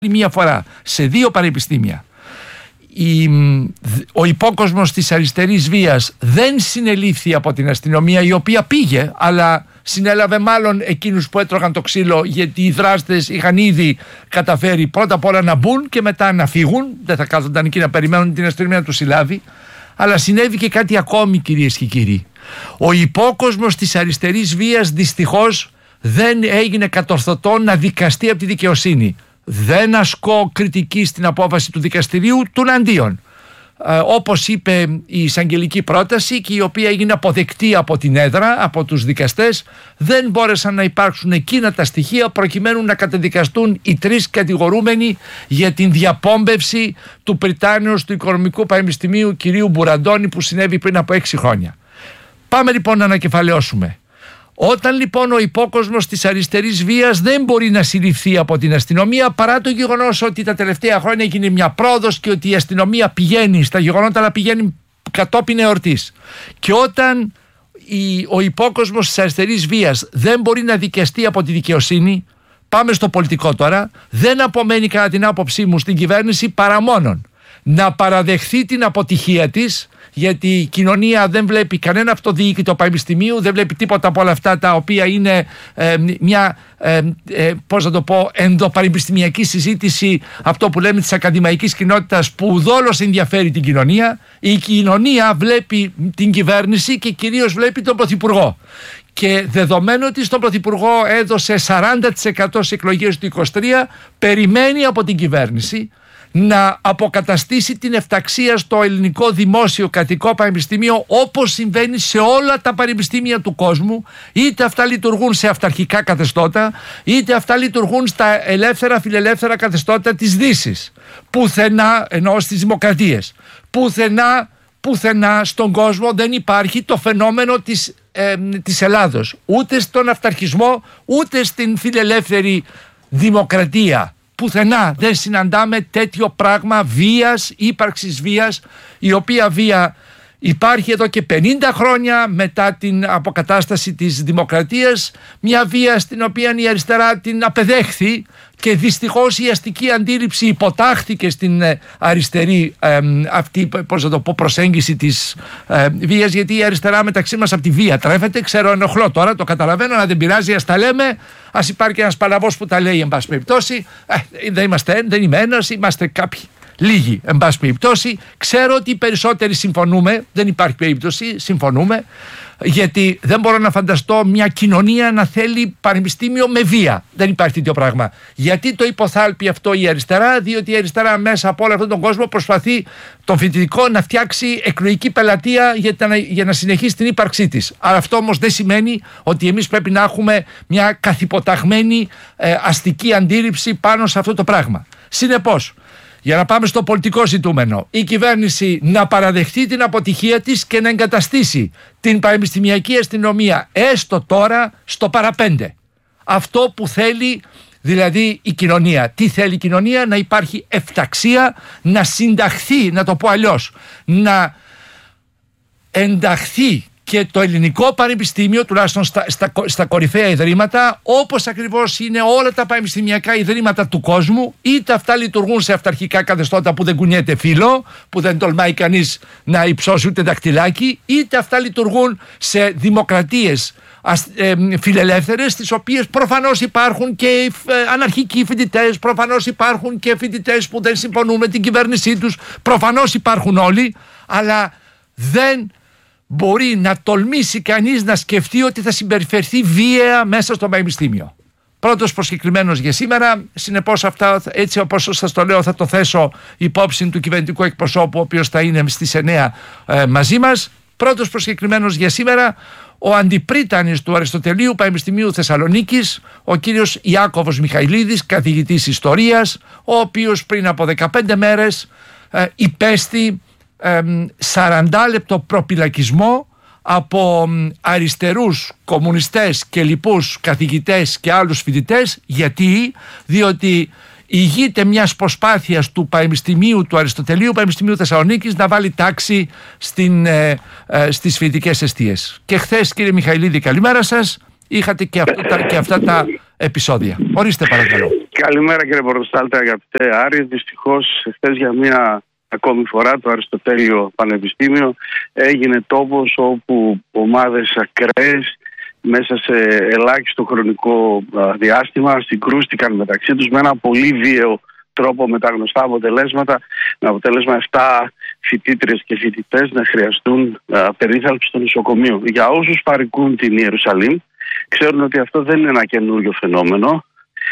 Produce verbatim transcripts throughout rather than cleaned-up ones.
μία φορά σε δύο πανεπιστήμια η, ο υπόκοσμος της αριστερής βίας δεν συνελήφθη από την αστυνομία, η οποία πήγε, αλλά συνέλαβε μάλλον εκείνους που έτρωγαν το ξύλο, γιατί οι δράστες είχαν ήδη καταφέρει πρώτα απ' όλα να μπουν και μετά να φύγουν. Δεν θα κάθονταν εκεί να περιμένουν την αστυνομία να τους συλλάβει. Αλλά συνέβη και κάτι ακόμη, κυρίες και κύριοι. Ο υπόκοσμος της αριστερής βίας δυστυχώς δεν έγινε κατορθωτό να δικαστεί από τη δικαιοσύνη. Δεν ασκώ κριτική στην απόφαση του δικαστηρίου, τουναντίον. Ε, όπως είπε η εισαγγελική πρόταση, και η οποία έγινε αποδεκτή από την έδρα, από τους δικαστές, δεν μπόρεσαν να υπάρξουν εκείνα τα στοιχεία προκειμένου να καταδικαστούν οι τρεις κατηγορούμενοι για την διαπόμπευση του πριτάνεως του Οικονομικού Πανεπιστημίου κυρίου Μπουραντώνη, που συνέβη πριν από έξι χρόνια. Πάμε λοιπόν να ανακεφαλαιώσουμε. Όταν λοιπόν ο υπόκοσμος της αριστερής βίας δεν μπορεί να συλληφθεί από την αστυνομία, παρά το γεγονός ότι τα τελευταία χρόνια έγινε μια πρόοδος και ότι η αστυνομία πηγαίνει στα γεγονότα, αλλά πηγαίνει κατόπιν εορτής, και όταν η, ο υπόκοσμος της αριστερής βίας δεν μπορεί να δικαστεί από τη δικαιοσύνη, πάμε στο πολιτικό τώρα, δεν απομένει κατά την άποψή μου στην κυβέρνηση παρά μόνον να παραδεχθεί την αποτυχία της, γιατί η κοινωνία δεν βλέπει κανένα αυτοδιοίκητο πανεπιστημίου, δεν βλέπει τίποτα από όλα αυτά τα οποία είναι ε, μια ε, ε, πώς να το πω, ενδοπανεπιστημιακή συζήτηση, αυτό που λέμε της ακαδημαϊκής κοινότητας, που ουδόλως ενδιαφέρει την κοινωνία. Η κοινωνία βλέπει την κυβέρνηση και κυρίως βλέπει τον Πρωθυπουργό. Και δεδομένου ότι στον Πρωθυπουργό έδωσε σαράντα τοις εκατό στις εκλογές του είκοσι τρία, περιμένει από την κυβέρνηση να αποκαταστήσει την εφταξία στο ελληνικό δημόσιο κρατικό πανεπιστήμιο, όπως συμβαίνει σε όλα τα πανεπιστήμια του κόσμου, είτε αυτά λειτουργούν σε αυταρχικά καθεστώτα, είτε αυτά λειτουργούν στα ελεύθερα φιλελεύθερα καθεστώτα της Δύσης. Πουθενά, εννοώ στις δημοκρατίες, πουθενά, πουθενά στον κόσμο δεν υπάρχει το φαινόμενο της, ε, της Ελλάδος, ούτε στον αυταρχισμό ούτε στην φιλελεύθερη δημοκρατία. Πουθενά δεν συναντάμε τέτοιο πράγμα βίας, ύπαρξης βίας, η οποία βία υπάρχει εδώ και πενήντα χρόνια μετά την αποκατάσταση της δημοκρατίας, μια βία στην οποία η αριστερά την απεδέχθη, και δυστυχώς η αστική αντίληψη υποτάχθηκε στην αριστερή ε, αυτή, πώς να το πω, προσέγγιση της ε, βίας, γιατί η αριστερά μεταξύ μας από τη βία τρέφεται. Ξέρω, ενοχλώ τώρα, το καταλαβαίνω, αλλά δεν πειράζει, ας τα λέμε, ας υπάρχει ένας παλαβός που τα λέει, εν πάση περιπτώσει. Ε, δεν είμαστε, δεν είμαι ένας, είμαστε κάποιοι λίγοι, εν πάση περιπτώσει. Ξέρω ότι οι περισσότεροι συμφωνούμε, δεν υπάρχει περίπτωση, συμφωνούμε, γιατί δεν μπορώ να φανταστώ μια κοινωνία να θέλει πανεπιστήμιο με βία. Δεν υπάρχει τέτοιο πράγμα. Γιατί το υποθάλπει αυτό η αριστερά? Διότι η αριστερά μέσα από όλο αυτόν τον κόσμο προσπαθεί τον φοιτητικό να φτιάξει εκλογική πελατεία για, τα, για να συνεχίσει την ύπαρξή της. Αλλά αυτό όμως δεν σημαίνει ότι εμείς πρέπει να έχουμε μια καθυποταγμένη ε, αστική αντίληψη πάνω σε αυτό το πράγμα. Συνεπώς, για να πάμε στο πολιτικό ζητούμενο, η κυβέρνηση να παραδεχτεί την αποτυχία της και να εγκαταστήσει την πανεπιστημιακή αστυνομία έστω τώρα στο παραπέντε. Αυτό που θέλει δηλαδή η κοινωνία. Τι θέλει η κοινωνία? Να υπάρχει εφταξία, να συνταχθεί, να το πω αλλιώς, να ενταχθεί και το ελληνικό πανεπιστήμιο, τουλάχιστον στα, στα, στα κορυφαία ιδρύματα, όπως ακριβώς είναι όλα τα πανεπιστημιακά ιδρύματα του κόσμου, είτε αυτά λειτουργούν σε αυταρχικά καθεστώτα που δεν κουνιέται φύλλο, που δεν τολμάει κανείς να υψώσει ούτε δακτυλάκι, είτε αυτά λειτουργούν σε δημοκρατίες ε, φιλελεύθερες, στις οποίες προφανώς υπάρχουν και ε, αναρχικοί φοιτητές, προφανώς υπάρχουν και φοιτητές που δεν συμφωνούν με την κυβέρνησή τους, προφανώς υπάρχουν όλοι, αλλά δεν μπορεί να τολμήσει κανείς να σκεφτεί ότι θα συμπεριφερθεί βίαια μέσα στο πανεπιστήμιο. Πρώτος προσκεκλημένος για σήμερα, συνεπώς αυτά, έτσι όπως σας το λέω, θα το θέσω υπόψη του κυβερνητικού εκπροσώπου, ο οποίος θα είναι στις εννέα ε, μαζί μας. Πρώτος προσκεκλημένος για σήμερα, ο αντιπρίτανης του Αριστοτελείου Πανεπιστημίου Θεσσαλονίκης, ο κύριος Ιάκωβος Μιχαηλίδης, καθηγητής ιστορίας, ο οποίος πριν από δεκαπέντε μέρες ε, υπέστη σαράντα λεπτό προπυλακισμό από αριστερούς κομμουνιστές και λοιπούς καθηγητές και άλλους φοιτητές. Γιατί? Διότι ηγείται μιας προσπάθειας του Πανεπιστημίου του Αριστοτελείου Πανεπιστημίου Θεσσαλονίκης να βάλει τάξη στην, ε, ε, στις φοιτητικές εστίες. Και χθες, κύριε Μιχαηλίδη, καλημέρα σας, είχατε και, αυτό, τα, και αυτά τα επεισόδια. Ορίστε παρακαλώ. Καλημέρα κύριε Πορτοστάλτε, αγαπητέ Άρη. Δυστυχώς χθες για μια ακόμη φορά το Αριστοτέλειο Πανεπιστήμιο έγινε τόπος όπου ομάδες ακραίες μέσα σε ελάχιστο χρονικό διάστημα συγκρούστηκαν μεταξύ τους με ένα πολύ βίαιο τρόπο, με τα γνωστά αποτελέσματα, με αποτέλεσμα επτά φοιτήτριες και φοιτητές να χρειαστούν περίθαλψη στο νοσοκομείο. Για όσους παρικούν την Ιερουσαλήμ, ξέρουν ότι αυτό δεν είναι ένα καινούριο φαινόμενο.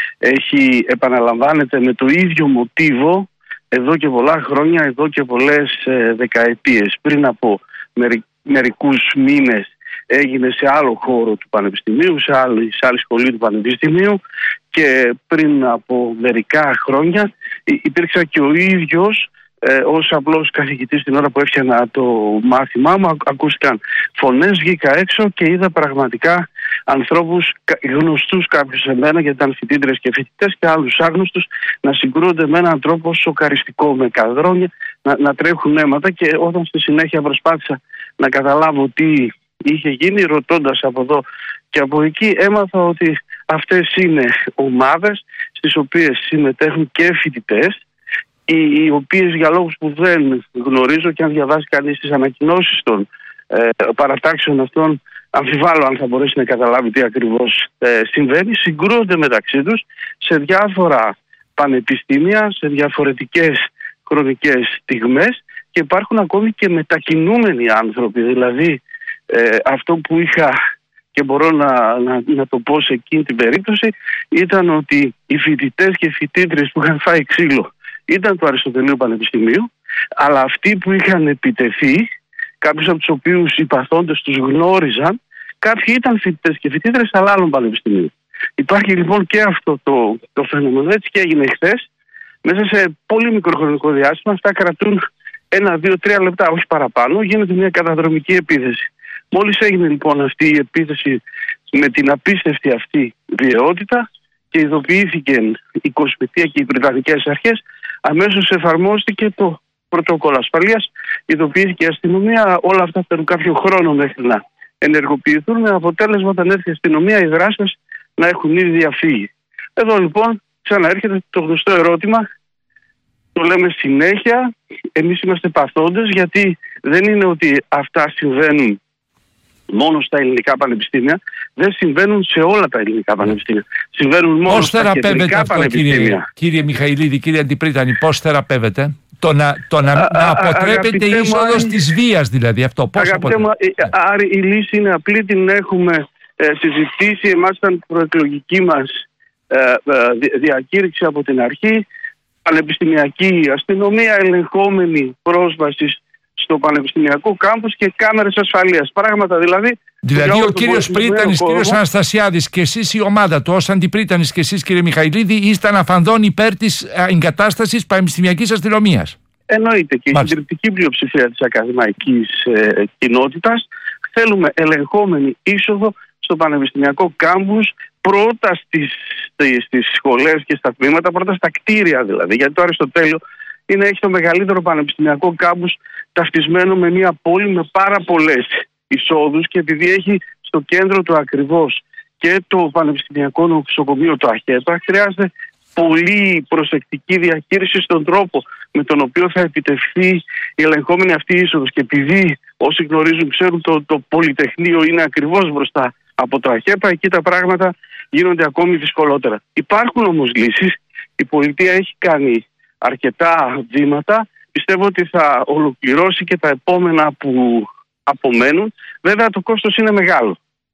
Έχει, επαναλαμβάνεται με το ίδιο μοτίβο εδώ και πολλά χρόνια, εδώ και πολλές ε, δεκαετίες. Πριν από μερι, μερικούς μήνες έγινε σε άλλο χώρο του Πανεπιστημίου, σε άλλη, σε άλλη σχολή του Πανεπιστημίου, και πριν από μερικά χρόνια υπήρξα και ο ίδιος ε, ως απλός καθηγητής την ώρα που έφτιανα το μάθημά μου. Ακούστηκαν φωνές, βγήκα έξω και είδα πραγματικά ανθρώπους γνωστούς κάποιους σε μένα, γιατί ήταν φοιτήτρες και φοιτητές, και άλλους άγνωστους να συγκρούονται με έναν τρόπο σοκαριστικό, με καδρόνια, να, να τρέχουν αίματα. Και όταν στη συνέχεια προσπάθησα να καταλάβω τι είχε γίνει, ρωτώντας από εδώ και από εκεί, έμαθα ότι αυτές είναι ομάδες στις οποίες συμμετέχουν και φοιτητές, οι, οι οποίες για λόγους που δεν γνωρίζω, και αν διαβάσει κανείς τις ανακοινώσεις των ε, παρατάξεων αυτών, αμφιβάλλω αν θα μπορέσει να καταλάβει τι ακριβώς ε, συμβαίνει, συγκρούονται μεταξύ τους σε διάφορα πανεπιστήμια, σε διαφορετικές χρονικές στιγμές, και υπάρχουν ακόμη και μετακινούμενοι άνθρωποι. Δηλαδή ε, αυτό που είχα και μπορώ να, να, να το πω σε εκείνη την περίπτωση ήταν ότι οι φοιτητές και φοιτήτρες που είχαν φάει ξύλο ήταν του Αριστοτελείου Πανεπιστημίου, αλλά αυτοί που είχαν επιτεθεί, κάποιους από τους οποίους οι παθόντες τους γνώριζαν, κάποιοι ήταν φοιτητές και φοιτήτρες αλλά άλλων πανεπιστημίων. Υπάρχει λοιπόν και αυτό το, το φαινόμενο. Έτσι και έγινε χθες. Μέσα σε πολύ μικρό χρονικό διάστημα, αυτά κρατούν ένα, δύο, τρία λεπτά, όχι παραπάνω, γίνεται μια καταδρομική επίθεση. Μόλις έγινε λοιπόν αυτή η επίθεση με την απίστευτη αυτή βιαιότητα και ειδοποιήθηκε η Κοσμητεία και οι Βρετανικές αρχές, αμέσως εφαρμόστηκε το πρωτόκολλο ασφαλείας, ειδοποιήθηκε η αστυνομία. Όλα αυτά θέλουν κάποιο χρόνο μέχρι να ενεργοποιηθούν, με αποτέλεσμα όταν έρθει η αστυνομία οι δράστες να έχουν ήδη διαφύγει. Εδώ λοιπόν ξαναέρχεται το γνωστό ερώτημα, το λέμε συνέχεια, εμείς είμαστε παθόντες, γιατί δεν είναι ότι αυτά συμβαίνουν μόνο στα ελληνικά πανεπιστήμια, δεν συμβαίνουν σε όλα τα ελληνικά πανεπιστήμια. Συμβαίνουν μόνο πώς στα κεντρικά αυτό, πανεπιστήμια. Κύριε, κύριε Μιχαηλίδη, κύριε Αντιπρίτανη, πώς θεραπεύεται? Το να, το να, α, να αποτρέπεται η είσοδος της βίας, δηλαδή, αυτό. Πώς αποτρέπεται? Άρη, η λύση είναι απλή, την έχουμε ε, συζητήσει. Εμάς ήταν προεκλογική μας ε, ε, διακήρυξη από την αρχή. Πανεπιστημιακή αστυνομία, ελεγχόμενη πρόσβαση στο πανεπιστημιακό κάμπους και κάμερες ασφαλείας. Πράγματα δηλαδή. Δηλαδή ο κύριος Πρίτανης, κύριος Αναστασιάδης και εσείς η ομάδα του ως Αντιπρίτανης και εσείς κύριε Μιχαηλίδη ήσταν αφανδόν υπέρ της εγκατάστασης πανεπιστημιακής αστυνομίας. Εννοείται, και η συντριπτική πλειοψηφία της ακαδημαϊκής ε, κοινότητας θέλουμε ελεγχόμενη είσοδο στο πανεπιστημιακό κάμπους, πρώτα στις, στις, στις σχολές και στα τμήματα, πρώτα στα κτίρια δηλαδή. Γιατί το Αριστοτέλειο είναι, έχει το μεγαλύτερο πανεπιστημιακό κάμπους ταυτισμένο με μια πόλη με πάρα πολλές εισόδους, και επειδή έχει στο κέντρο του ακριβώς και το πανεπιστημιακό νοσοκομείο, το ΑΧΕΠΑ, χρειάζεται πολύ προσεκτική διαχείριση στον τρόπο με τον οποίο θα επιτευχθεί η ελεγχόμενη αυτή είσοδος. Και επειδή όσοι γνωρίζουν ξέρουν το, το Πολυτεχνείο είναι ακριβώς μπροστά από το ΑΧΕΠΑ, εκεί τα πράγματα γίνονται ακόμη δυσκολότερα. Υπάρχουν όμως λύσεις. Η πολιτεία έχει κάνει αρκετά βήματα. Πιστεύω ότι θα ολοκληρώσει και τα επόμενα που απομένουν. Βέβαια το κόστος είναι μεγάλο.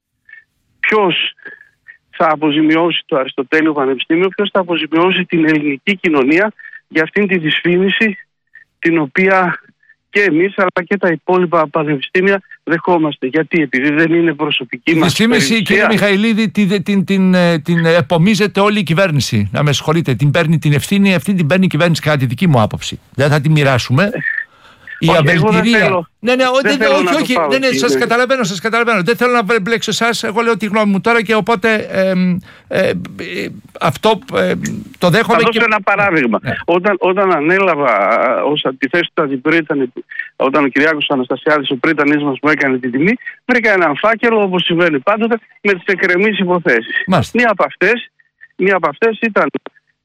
Ποιος θα αποζημιώσει το Αριστοτέλειο Πανεπιστήμιο, ποιος θα αποζημιώσει την ελληνική κοινωνία για αυτήν τη δυσφήμιση την οποία και εμείς αλλά και τα υπόλοιπα πανεπιστήμια δεχόμαστε? Γιατί επειδή δεν είναι προσωπική μας δυσφήμιση, περιουσία. Κύριε Μιχαηλίδη, την, την, την, την επομίζεται όλη η κυβέρνηση. Να με συγχωρείτε, την παίρνει την ευθύνη, αυτή την παίρνει η κυβέρνηση, κατά τη δική μου άποψη. Δεν θα τη μοιράσουμε. Η όχι, αβελτηρία. Ναι, ναι, δεν δεν, όχι, όχι. πάω, Ναι, ναι, σας είναι... καταλαβαίνω, σας καταλαβαίνω. Δεν θέλω να μπλέξω εσάς. Εγώ λέω τη γνώμη μου τώρα και οπότε ε, ε, ε, αυτό ε, το δέχομαι. Θα δώσω και... ένα παράδειγμα. Ναι. Όταν, όταν ανέλαβα ως αντιθέσει του Αντιπρίτανη, όταν ο Κυριάκος Αναστασιάδης, ο πρίτανής μας, μου έκανε την τιμή, βρήκα έναν φάκελο, όπως συμβαίνει πάντοτε, με τις εκκρεμείς υποθέσεις. Μία από αυτές, μία από αυτές ήταν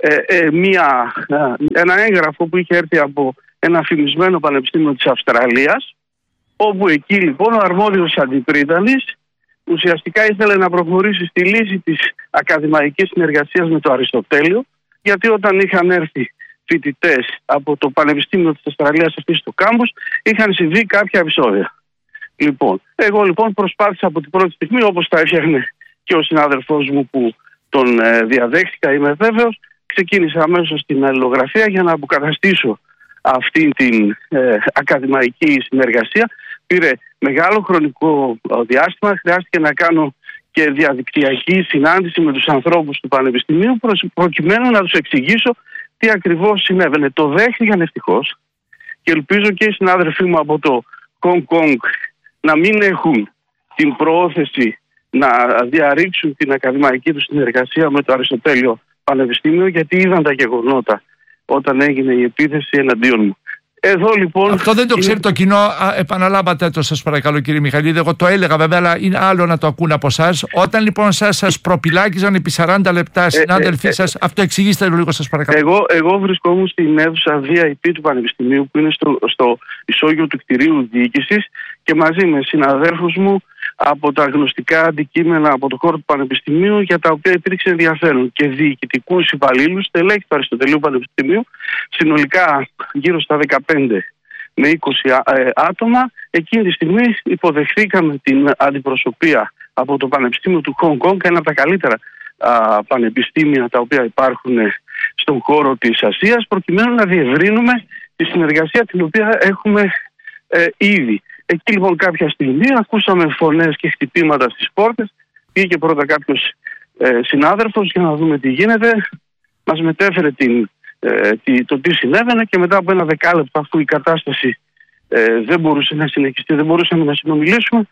ε, ε, μια, ένα έγγραφο που είχε έρθει από ένα φημισμένο πανεπιστήμιο της Αυστραλίας, όπου εκεί λοιπόν ο αρμόδιος αντιπρίτανης ουσιαστικά ήθελε να προχωρήσει στη λύση της ακαδημαϊκής συνεργασίας με το Αριστοτέλειο, γιατί όταν είχαν έρθει φοιτητές από το Πανεπιστήμιο της Αυστραλίας αυτή στο κάμπους, είχαν συμβεί κάποια επεισόδια. Λοιπόν, εγώ λοιπόν προσπάθησα από την πρώτη στιγμή, όπως τα έφτιαχνε και ο συνάδελφός μου που τον ε, διαδέχτηκα, είμαι βέβαιος, ξεκίνησα αμέσως στην αλληλογραφία για να αποκαταστήσω αυτή την ε, ακαδημαϊκή συνεργασία. Πήρε μεγάλο χρονικό διάστημα, χρειάστηκε να κάνω και διαδικτυακή συνάντηση με τους ανθρώπους του Πανεπιστημίου προκειμένου να τους εξηγήσω τι ακριβώς συνέβαινε. Το δέχτηκαν ευτυχώς και ελπίζω και οι συνάδελφοί μου από το Hong Kong να μην έχουν την προώθηση να διαρρήξουν την ακαδημαϊκή του συνεργασία με το Αριστοτέλειο Πανεπιστήμιο, γιατί είδαν τα γεγονότα όταν έγινε η επίθεση εναντίον μου. Εδώ λοιπόν. Αυτό δεν το ξέρει είναι... το κοινό. Α, επαναλάβατε το, σας παρακαλώ, κύριε Μιχαηλίδη. Εγώ το έλεγα βέβαια, αλλά είναι άλλο να το ακούν από εσάς. Όταν λοιπόν σας, σας προπυλάκιζαν επί σαράντα λεπτά συνάδελφοί ε, ε, σας, ε, αυτό εξηγήστε λίγο, σας παρακαλώ. Εγώ, εγώ βρισκόμουν στην αίθουσα βι άι πι του Πανεπιστημίου, που είναι στο, στο ισόγειο του κτηρίου διοίκησης, και μαζί με συναδέλφους μου από τα γνωστικά αντικείμενα από το χώρο του Πανεπιστημίου, για τα οποία υπήρξε ενδιαφέρον, και διοικητικούς υπαλλήλους, στελέχη του Αριστοτελείου Πανεπιστημίου, συνολικά γύρω στα δεκαπέντε με είκοσι ε, άτομα. Εκείνη τη στιγμή υποδεχθήκαμε την αντιπροσωπεία από το Πανεπιστήμιο του Hong Kong, ένα από τα καλύτερα α, πανεπιστήμια τα οποία υπάρχουν στον χώρο της Ασίας, προκειμένου να διευρύνουμε τη συνεργασία την οποία έχουμε ε, ήδη. Εκεί λοιπόν κάποια στιγμή ακούσαμε φωνές και χτυπήματα στις πόρτες. Πήγε πρώτα κάποιος ε, συνάδελφος για να δούμε τι γίνεται. Μας μετέφερε την, ε, τι, το τι συνέβαινε, και μετά από ένα δεκάλεπτο, αφού η κατάσταση ε, δεν μπορούσε να συνεχιστεί, δεν μπορούσαμε να συνομιλήσουμε,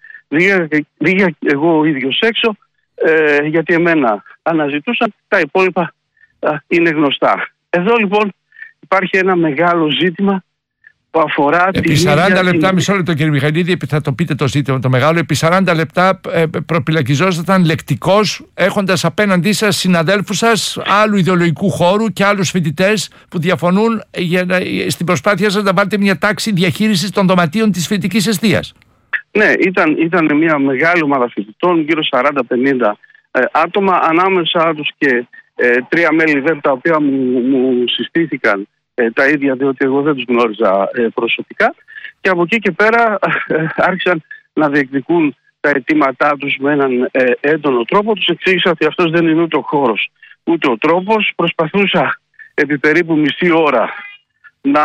βγήκα εγώ ο ίδιος έξω, ε, γιατί εμένα αναζητούσαν. Τα υπόλοιπα ε, είναι γνωστά. Εδώ λοιπόν υπάρχει ένα μεγάλο ζήτημα που αφορά επί την σαράντα λεπτά, την... μισό λεπτό κύριε Μιχαηλίδη, θα το πείτε το ζήτημα το μεγάλο. Επί σαράντα λεπτά ε, προπυλακιζόσασταν λεκτικώς, έχοντας απέναντί σας συναδέλφους σας άλλου ιδεολογικού χώρου και άλλους φοιτητές που διαφωνούν για να, στην προσπάθεια σας να βάλετε μια τάξη διαχείρισης των δωματίων της φοιτητικής εστίας. Ναι, ήταν, ήταν μια μεγάλη ομάδα φοιτητών, γύρω σαράντα πενήντα ε, άτομα, ανάμεσα τους και ε, τρία μέλη ΔΕΠ, τα οποία μου, μου συστήθηκαν ε, τα ίδια, διότι εγώ δεν τους γνώριζα ε, προσωπικά, και από εκεί και πέρα ε, άρχισαν να διεκδικούν τα αιτήματά τους με έναν ε, έντονο τρόπο. Τους εξήγησα ότι αυτός δεν είναι ούτε ο χώρος ούτε ο τρόπος. Προσπαθούσα επί περίπου μισή ώρα να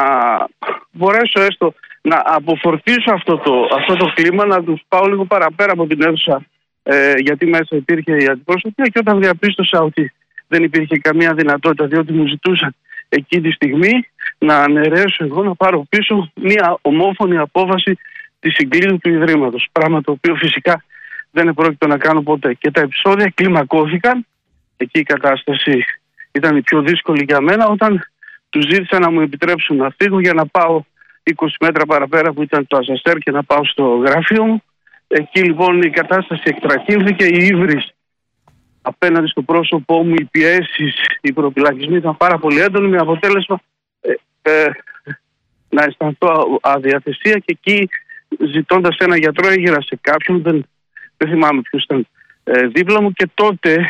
μπορέσω έστω να αποφορτήσω αυτό το, αυτό το κλίμα, να τους πάω λίγο παραπέρα από την αίθουσα, ε, γιατί μέσα υπήρχε η αντιπροσωπεία, και όταν διαπίστωσα ότι δεν υπήρχε καμία δυνατότητα, διότι μου ζητούσαν εκείνη τη στιγμή να αναιρέσω εγώ, να πάρω πίσω μια ομόφωνη απόφαση τη συγκλίνου του Ιδρύματος, πράγμα το οποίο φυσικά δεν επρόκειτο να κάνω ποτέ. Και τα επεισόδια κλιμακώθηκαν. Εκεί η κατάσταση ήταν η πιο δύσκολη για μένα, όταν τους ζήτησα να μου επιτρέψουν να φύγω για να πάω είκοσι μέτρα παραπέρα που ήταν το ασανσέρ και να πάω στο γραφείο μου. Εκεί λοιπόν η κατάσταση εκτραχύνθηκε, η ύβρις απέναντι στο πρόσωπό μου, οι πιέσεις, οι προπυλακισμοί ήταν πάρα πολύ έντονοι, με αποτέλεσμα ε, ε, να αισθανθώ αδιαθεσία, και εκεί, ζητώντας ένα γιατρό, έγειρα σε κάποιον, δεν, δεν θυμάμαι ποιος ήταν ε, δίπλα μου, και τότε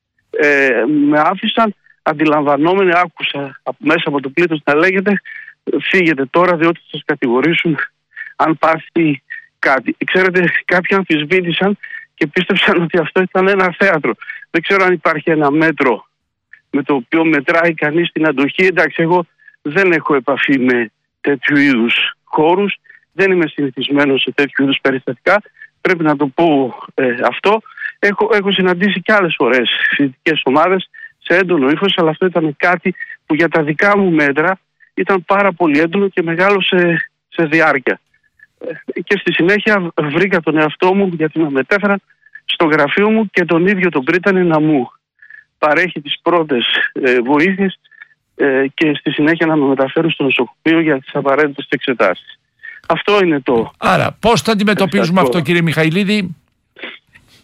ε, με άφησαν αντιλαμβανόμενοι, άκουσα μέσα από το πλήθος να λέγεται «Φύγετε τώρα, διότι θα σας κατηγορήσουν αν πάθει κάτι». Ξέρετε, κάποιοι αμφισβήτησαν και πίστεψαν ότι αυτό ήταν ένα θέατρο. Δεν ξέρω αν υπάρχει ένα μέτρο με το οποίο μετράει κανείς την αντοχή. Εντάξει, εγώ δεν έχω επαφή με τέτοιου είδους χώρους, δεν είμαι συνηθισμένος σε τέτοιου είδους περιστατικά, πρέπει να το πω ε, αυτό. Έχω, έχω συναντήσει και άλλες φορές φοιτητικές ομάδες σε έντονο ύφος, αλλά αυτό ήταν κάτι που για τα δικά μου μέτρα ήταν πάρα πολύ έντονο και μεγάλο σε, σε διάρκεια. Και στη συνέχεια βρήκα τον εαυτό μου, γιατί με μετέφεραν στο γραφείο μου, και τον ίδιο τον πρίτανε να μου παρέχει τις πρώτες ε, βοήθειες ε, και στη συνέχεια να με μεταφέρουν στο νοσοκομείο για τις απαραίτητες εξετάσεις. Αυτό είναι το... Άρα πώς το αντιμετωπίζουμε αυτό, κύριε Μιχαηλίδη?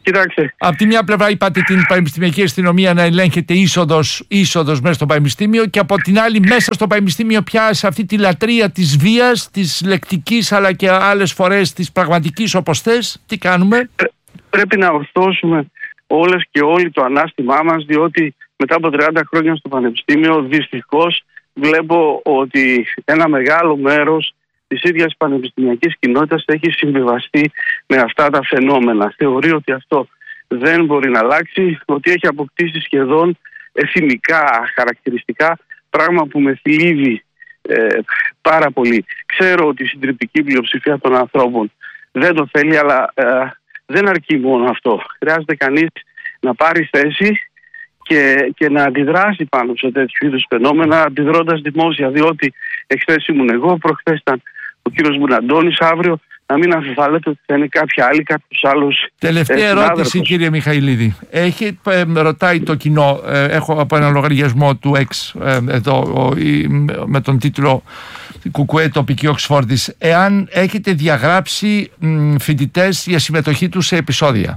Κοιτάξτε. Από τη μια πλευρά είπατε την πανεπιστημιακή αστυνομία να ελέγχεται είσοδος, είσοδος μέσα στο πανεπιστήμιο, και από την άλλη μέσα στο πανεπιστήμιο πια σε αυτή τη λατρεία της βίας, της λεκτικής αλλά και άλλες φορές της πραγματικής, όπως θες, τι κάνουμε? Πρέπει να ορθώσουμε όλες και όλοι το ανάστημά μας, διότι μετά από τριάντα χρόνια στο πανεπιστήμιο δυστυχώς βλέπω ότι ένα μεγάλο μέρος της ίδιας πανεπιστημιακής κοινότητας έχει συμβιβαστεί με αυτά τα φαινόμενα. Θεωρεί ότι αυτό δεν μπορεί να αλλάξει, ότι έχει αποκτήσει σχεδόν εθιμικά χαρακτηριστικά, πράγμα που με θλίβει ε, πάρα πολύ. Ξέρω ότι η συντριπτική πλειοψηφία των ανθρώπων δεν το θέλει, αλλά ε, δεν αρκεί μόνο αυτό. Χρειάζεται κανείς να πάρει θέση και, και να αντιδράσει πάνω σε τέτοιου είδους φαινόμενα, αντιδρώντας δημόσια, διότι εχθές ήμουν εγώ, προχθές ήταν ο κύριος Μπουναντώνης, αύριο να μην αμφιβάλλετε ότι θα είναι κάποια άλλη, κάποιος άλλος. Τελευταία ε, ερώτηση, κύριε Μιχαηλίδη. Έχει, ε, ρωτάει το κοινό, ε, έχω από ένα λογαριασμό του X ε, εδώ ο, η, με τον τίτλο Κουκουέ τοπική Οξφόρδης, εάν έχετε διαγράψει μ, φοιτητές για συμμετοχή τους σε επεισόδια.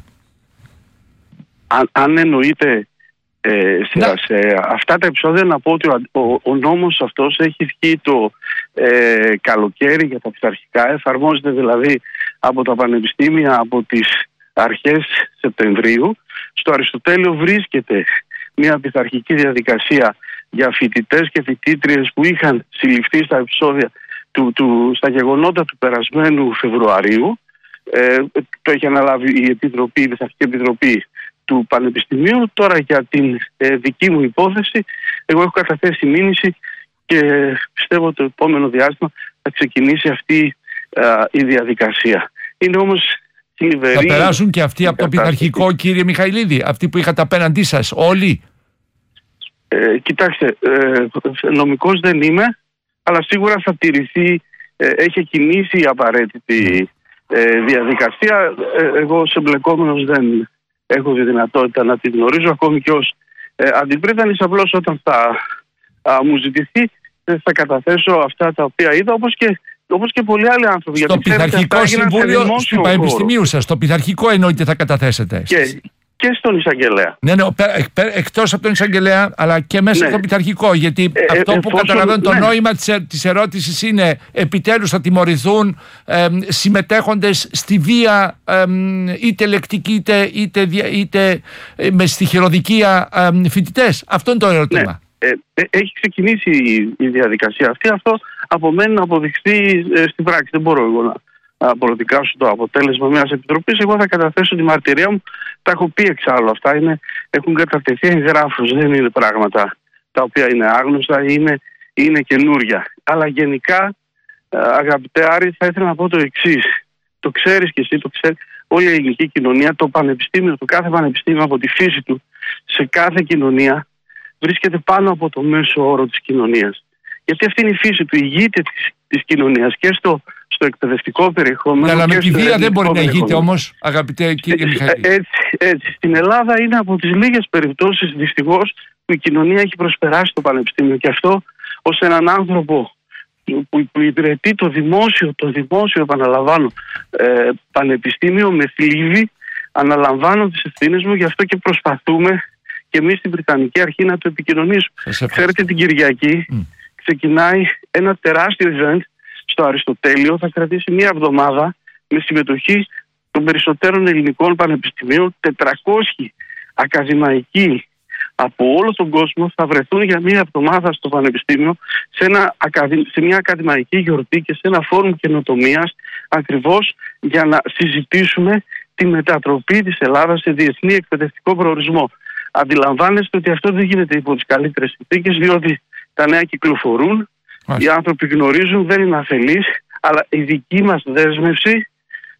Αν, αν εννοείται ε, σε, σε αυτά τα επεισόδια, να πω ότι ο, ο, ο νόμος αυτός έχει βγει το ε, καλοκαίρι για τα πειθαρχικά, εφαρμόζεται δηλαδή από τα πανεπιστήμια από τις αρχές Σεπτεμβρίου. Στο Αριστοτέλειο βρίσκεται μια πειθαρχική διαδικασία για φοιτητές και φοιτήτριες που είχαν συλληφθεί στα επεισόδια του, του, στα γεγονότα του περασμένου Φεβρουαρίου. Ε, το έχει αναλάβει η Επιτροπή, η Πειθαρχική Επιτροπή του Πανεπιστημίου. Τώρα για την ε, δική μου υπόθεση, εγώ έχω καταθέσει μήνυση και πιστεύω το επόμενο διάστημα θα ξεκινήσει αυτή ε, η διαδικασία. Είναι όμως θλιβερή. Θα περάσουν και αυτοί από το πειθαρχικό, κύριε Μιχαηλίδη, αυτοί που είχατε απέναντί σας, όλοι? Ε, κοιτάξτε, ε, νομικός δεν είμαι, αλλά σίγουρα θα τηρηθεί, ε, έχει κινήσει η απαραίτητη ε, διαδικασία. Ε, εγώ ως εμπλεκόμενος δεν έχω τη δυνατότητα να τη γνωρίζω, ακόμη και ως ε, αντιπρίτανης. Απλώς όταν θα α, μου ζητηθεί ε, θα καταθέσω αυτά τα οποία είδα, όπως και, όπως και πολλοί άλλοι άνθρωποι. Στο Πειθαρχικό Συμβούλιο του Πανεπιστημίου σας, στο Πειθαρχικό εννοείται θα καταθέσετε? Και, και στον εισαγγελέα. Ναι, ναι, εκτός από τον εισαγγελέα, αλλά και μέσα ναι. στο Πειθαρχικό. Γιατί ε, αυτό ε, που εφόσον, καταλαβαίνω, το ναι. νόημα της, της ερώτησης είναι επιτέλους θα τιμωρηθούν ε, συμμετέχοντες στη βία, ε, είτε λεκτική είτε, είτε, είτε ε, με στοιχειροδικία ε, φοιτητές. Αυτό είναι το ερώτημα. Ναι. Ε, ε, έχει ξεκινήσει η, η διαδικασία αυτή. Αυτό απομένει να αποδειχθεί ε, στην πράξη. Δεν μπορώ εγώ να προδικάσω το αποτέλεσμα μιας επιτροπής. Εγώ θα καταθέσω τη μαρτυρία μου. Τα έχω πει εξάλλου. Αυτά είναι, έχουν κατατεθεί εγγράφους. Δεν είναι πράγματα τα οποία είναι άγνωστα, είναι, είναι καινούρια. Αλλά γενικά, αγαπητέ Άρη, θα ήθελα να πω το εξής. Το ξέρεις και εσύ, το ξέρει όλη η ελληνική κοινωνία. Το πανεπιστήμιο, το κάθε πανεπιστήμιο από τη φύση του, σε κάθε κοινωνία βρίσκεται πάνω από το μέσο όρο της κοινωνίας. Γιατί αυτή είναι η φύση του, ηγείται της, της κοινωνίας και στο, στο εκπαιδευτικό περιεχόμενο. Αλλά με τη βία δεν μπορεί να ηγείται όμως, αγαπητέ κύριε Μιχαηλίδη. Έτσι, έτσι. Στην Ελλάδα είναι από τις λίγες περιπτώσεις, δυστυχώς, που η κοινωνία έχει προσπεράσει το πανεπιστήμιο. Και αυτό ως έναν άνθρωπο που, που υπηρετεί το δημόσιο, το δημόσιο, επαναλαμβάνω, ε, πανεπιστήμιο, με θλίβει, αναλαμβάνω τις ευθύνες μου, γι' αυτό και προσπαθούμε και εμείς στην Βρετανική Αρχή να το επικοινωνήσουμε. Ξέρετε, την Κυριακή mm. ξεκινάει ένα τεράστιο event στο Αριστοτέλειο. Θα κρατήσει μία εβδομάδα με συμμετοχή των περισσότερων ελληνικών πανεπιστημίων. τετρακόσιοι ακαδημαϊκοί από όλο τον κόσμο θα βρεθούν για μία εβδομάδα στο Πανεπιστήμιο σε, ένα, σε μια ακαδημαϊκή γιορτή και σε ένα φόρουμ καινοτομίας, ακριβώς για να συζητήσουμε τη μετατροπή της Ελλάδας σε διεθνή εκπαιδευτικό προορισμό. Αντιλαμβάνεστε ότι αυτό δεν γίνεται υπό τις καλύτερες συνθήκες, διότι τα νέα κυκλοφορούν, Μάλιστα. οι άνθρωποι γνωρίζουν, δεν είναι αφελείς, αλλά η δική μας δέσμευση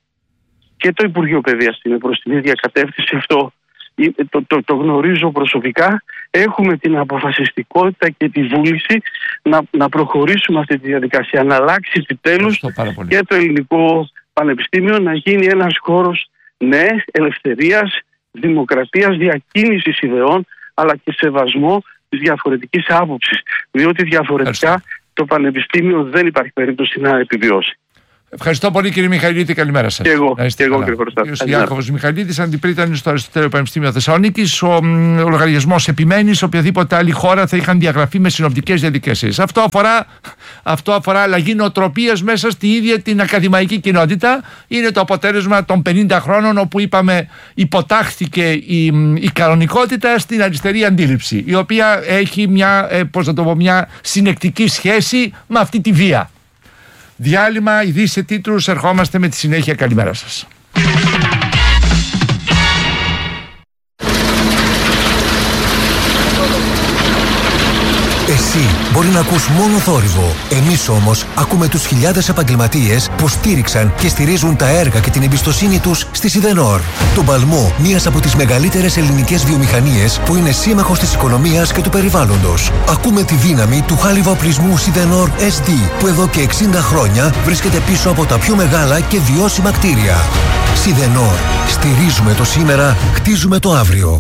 και το Υπουργείο Παιδείας είναι προς την ίδια κατεύθυνση. Αυτό το, το, το γνωρίζω προσωπικά. Έχουμε την αποφασιστικότητα και τη βούληση να, να προχωρήσουμε αυτή τη διαδικασία, να αλλάξει επιτέλους και το ελληνικό πανεπιστήμιο να γίνει ένας χώρος, ναι, ελευθερίας, δημοκρατίας, διακίνησης ιδεών, αλλά και σεβασμό της διαφορετικής άποψης. Διότι διαφορετικά Ευχαριστώ. το πανεπιστήμιο δεν υπάρχει περίπτωση να επιβιώσει. Ευχαριστώ πολύ, κύριε Μιχαηλίδη, καλημέρα σας. Και εγώ, και εγώ κύριε Χωριστά. Ο κύριος Ιάκωβος Μιχαηλίδης, αντιπρίτανης στο Αριστοτέλειο Πανεπιστήμιο Θεσσαλονίκης. Ο, ο λογαριασμός επιμένει σε οποιαδήποτε άλλη χώρα θα είχαν διαγραφεί με συνοπτικές διαδικασίες. Αυτό αφορά, αυτό αφορά αλλαγή νοοτροπίας μέσα στη ίδια την ακαδημαϊκή κοινότητα. Είναι το αποτέλεσμα των πενήντα χρόνων όπου, είπαμε, υποτάχθηκε η, η κανονικότητα στην αριστερή αντίληψη, η οποία έχει μια, ε, πώς να το πω, μια συνεκτική σχέση με αυτή τη βία. Διάλειμμα, ειδήσεις σε τίτλους, ερχόμαστε με τη συνέχεια. Καλημέρα σας. Εσύ μπορεί να ακούς μόνο θόρυβο. Εμείς όμως ακούμε τους χιλιάδες επαγγελματίες που στήριξαν και στηρίζουν τα έργα και την εμπιστοσύνη τους στη Σιδενόρ. Το παλμό μιας από τις μεγαλύτερες ελληνικές βιομηχανίες που είναι σύμμαχος της οικονομίας και του περιβάλλοντος. Ακούμε τη δύναμη του χάλιβα-οπλισμού Σιδενόρ ες ντι που εδώ και εξήντα χρόνια βρίσκεται πίσω από τα πιο μεγάλα και βιώσιμα κτίρια. Σιδενόρ. Στηρίζουμε το σήμερα, χτίζουμε το αύριο.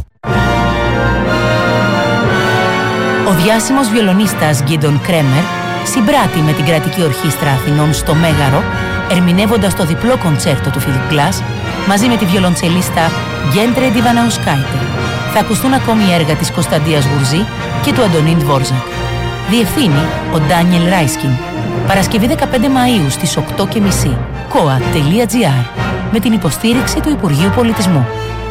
Ο διάσημος βιολονίστας Γκίντον Κρέμερ συμπράττει με την Κρατική Ορχήστρα Αθηνών στο Μέγαρο, ερμηνεύοντας το διπλό κοντσέρτο του Φιλιπ Γκλάς μαζί με τη βιολοντσελίστα Γκέντρε Ντιβαναουσκάιτε. Θα ακουστούν ακόμη έργα της Κωνσταντίας Γουρζή και του Αντωνίν Δβόρζακ. Διευθύνει ο Ντάνιελ Ράισκιν. Παρασκευή δεκαπέντε Μαΐου στις οκτώ και μισή. κοα τελεία τζι άρ με την υποστήριξη του Υπουργείου Πολιτισμού.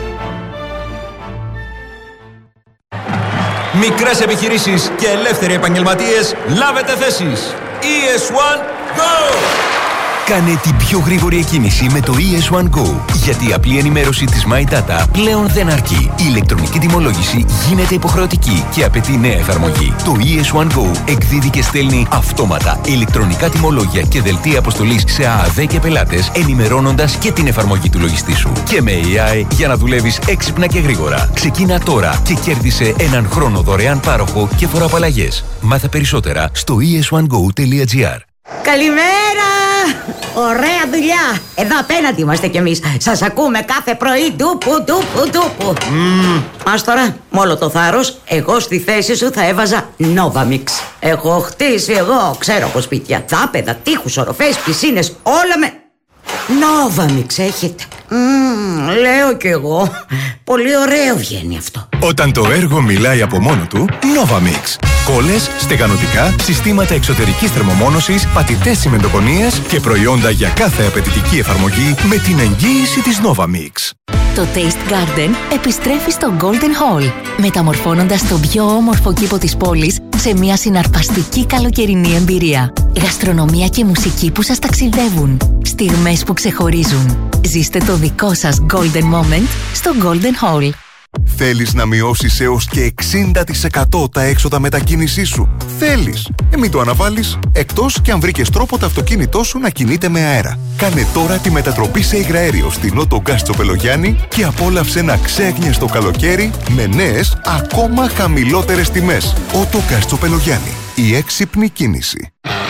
Μικρές επιχειρήσεις και ελεύθεροι επαγγελματίες, λάβετε θέσεις. ι ες ουάν Go! Κάνε την πιο γρήγορη εκκίνηση με το ι ες ουάν Go. Γιατί η απλή ενημέρωση της My Data πλέον δεν αρκεί. Η ηλεκτρονική τιμολόγηση γίνεται υποχρεωτική και απαιτεί νέα εφαρμογή. Το ι ες ουάν Go εκδίδει και στέλνει αυτόματα ηλεκτρονικά τιμολόγια και δελτία αποστολής σε ΑΑΔ και πελάτες, ενημερώνοντας και την εφαρμογή του λογιστή σου. Και με έι άι για να δουλεύεις έξυπνα και γρήγορα. Ξεκίνα τώρα και κέρδισε έναν χρόνο δωρεάν πάροχο και φοροαπαλλαγές. Μάθε περισσότερα στο ι ες ουάν go τελεία τζι άρ. Καλημέρα! Ωραία δουλειά! Εδώ απέναντι είμαστε κι εμείς. Σας ακούμε κάθε πρωί. Ντούπου, ντούπου, ντούπου. Mm. Μας τώρα, με όλο το θάρρος, εγώ στη θέση σου θα έβαζα Novamix. Έχω χτίσει εγώ, ξέρω από σπίτια, δάπεδα, τείχους, οροφές, πισίνες, όλα με Novamix έχετε. Mm, λέω κι εγώ. Πολύ ωραίο βγαίνει αυτό. Όταν το έργο μιλάει από μόνο του, Novamix. Κόλλες, στεγανοτικά, συστήματα εξωτερικής θερμομόνωσης, πατητές τσιμεντοκονίες και προϊόντα για κάθε απαιτητική εφαρμογή με την εγγύηση της Novamix. Το Taste Garden επιστρέφει στο Golden Hall, μεταμορφώνοντας τον πιο όμορφο κήπο της πόλης σε μια συναρπαστική καλοκαιρινή εμπειρία. Γαστρονομία και μουσική που σας ταξιδεύουν. Στιγμές που ξεχωρίζουν. Ζήστε το δικό σας Golden Moment στο Golden Hall. Θέλεις να μειώσεις έως και εξήντα τοις εκατό τα έξοδα μετακίνησής σου? Θέλεις? Ε, μην το αναβάλεις, εκτός και αν βρήκες τρόπο το αυτοκίνητό σου να κινείται με αέρα. Κάνε τώρα τη μετατροπή σε υγραέριο στην Ότο Γκάς Τσοπελογιάννη και απόλαυσε ένα ξέγνιαστο καλοκαίρι με νέες, ακόμα χαμηλότερες τιμές. Ότο Γκάς Τσοπελογιάννη. Η έξυπνη κίνηση.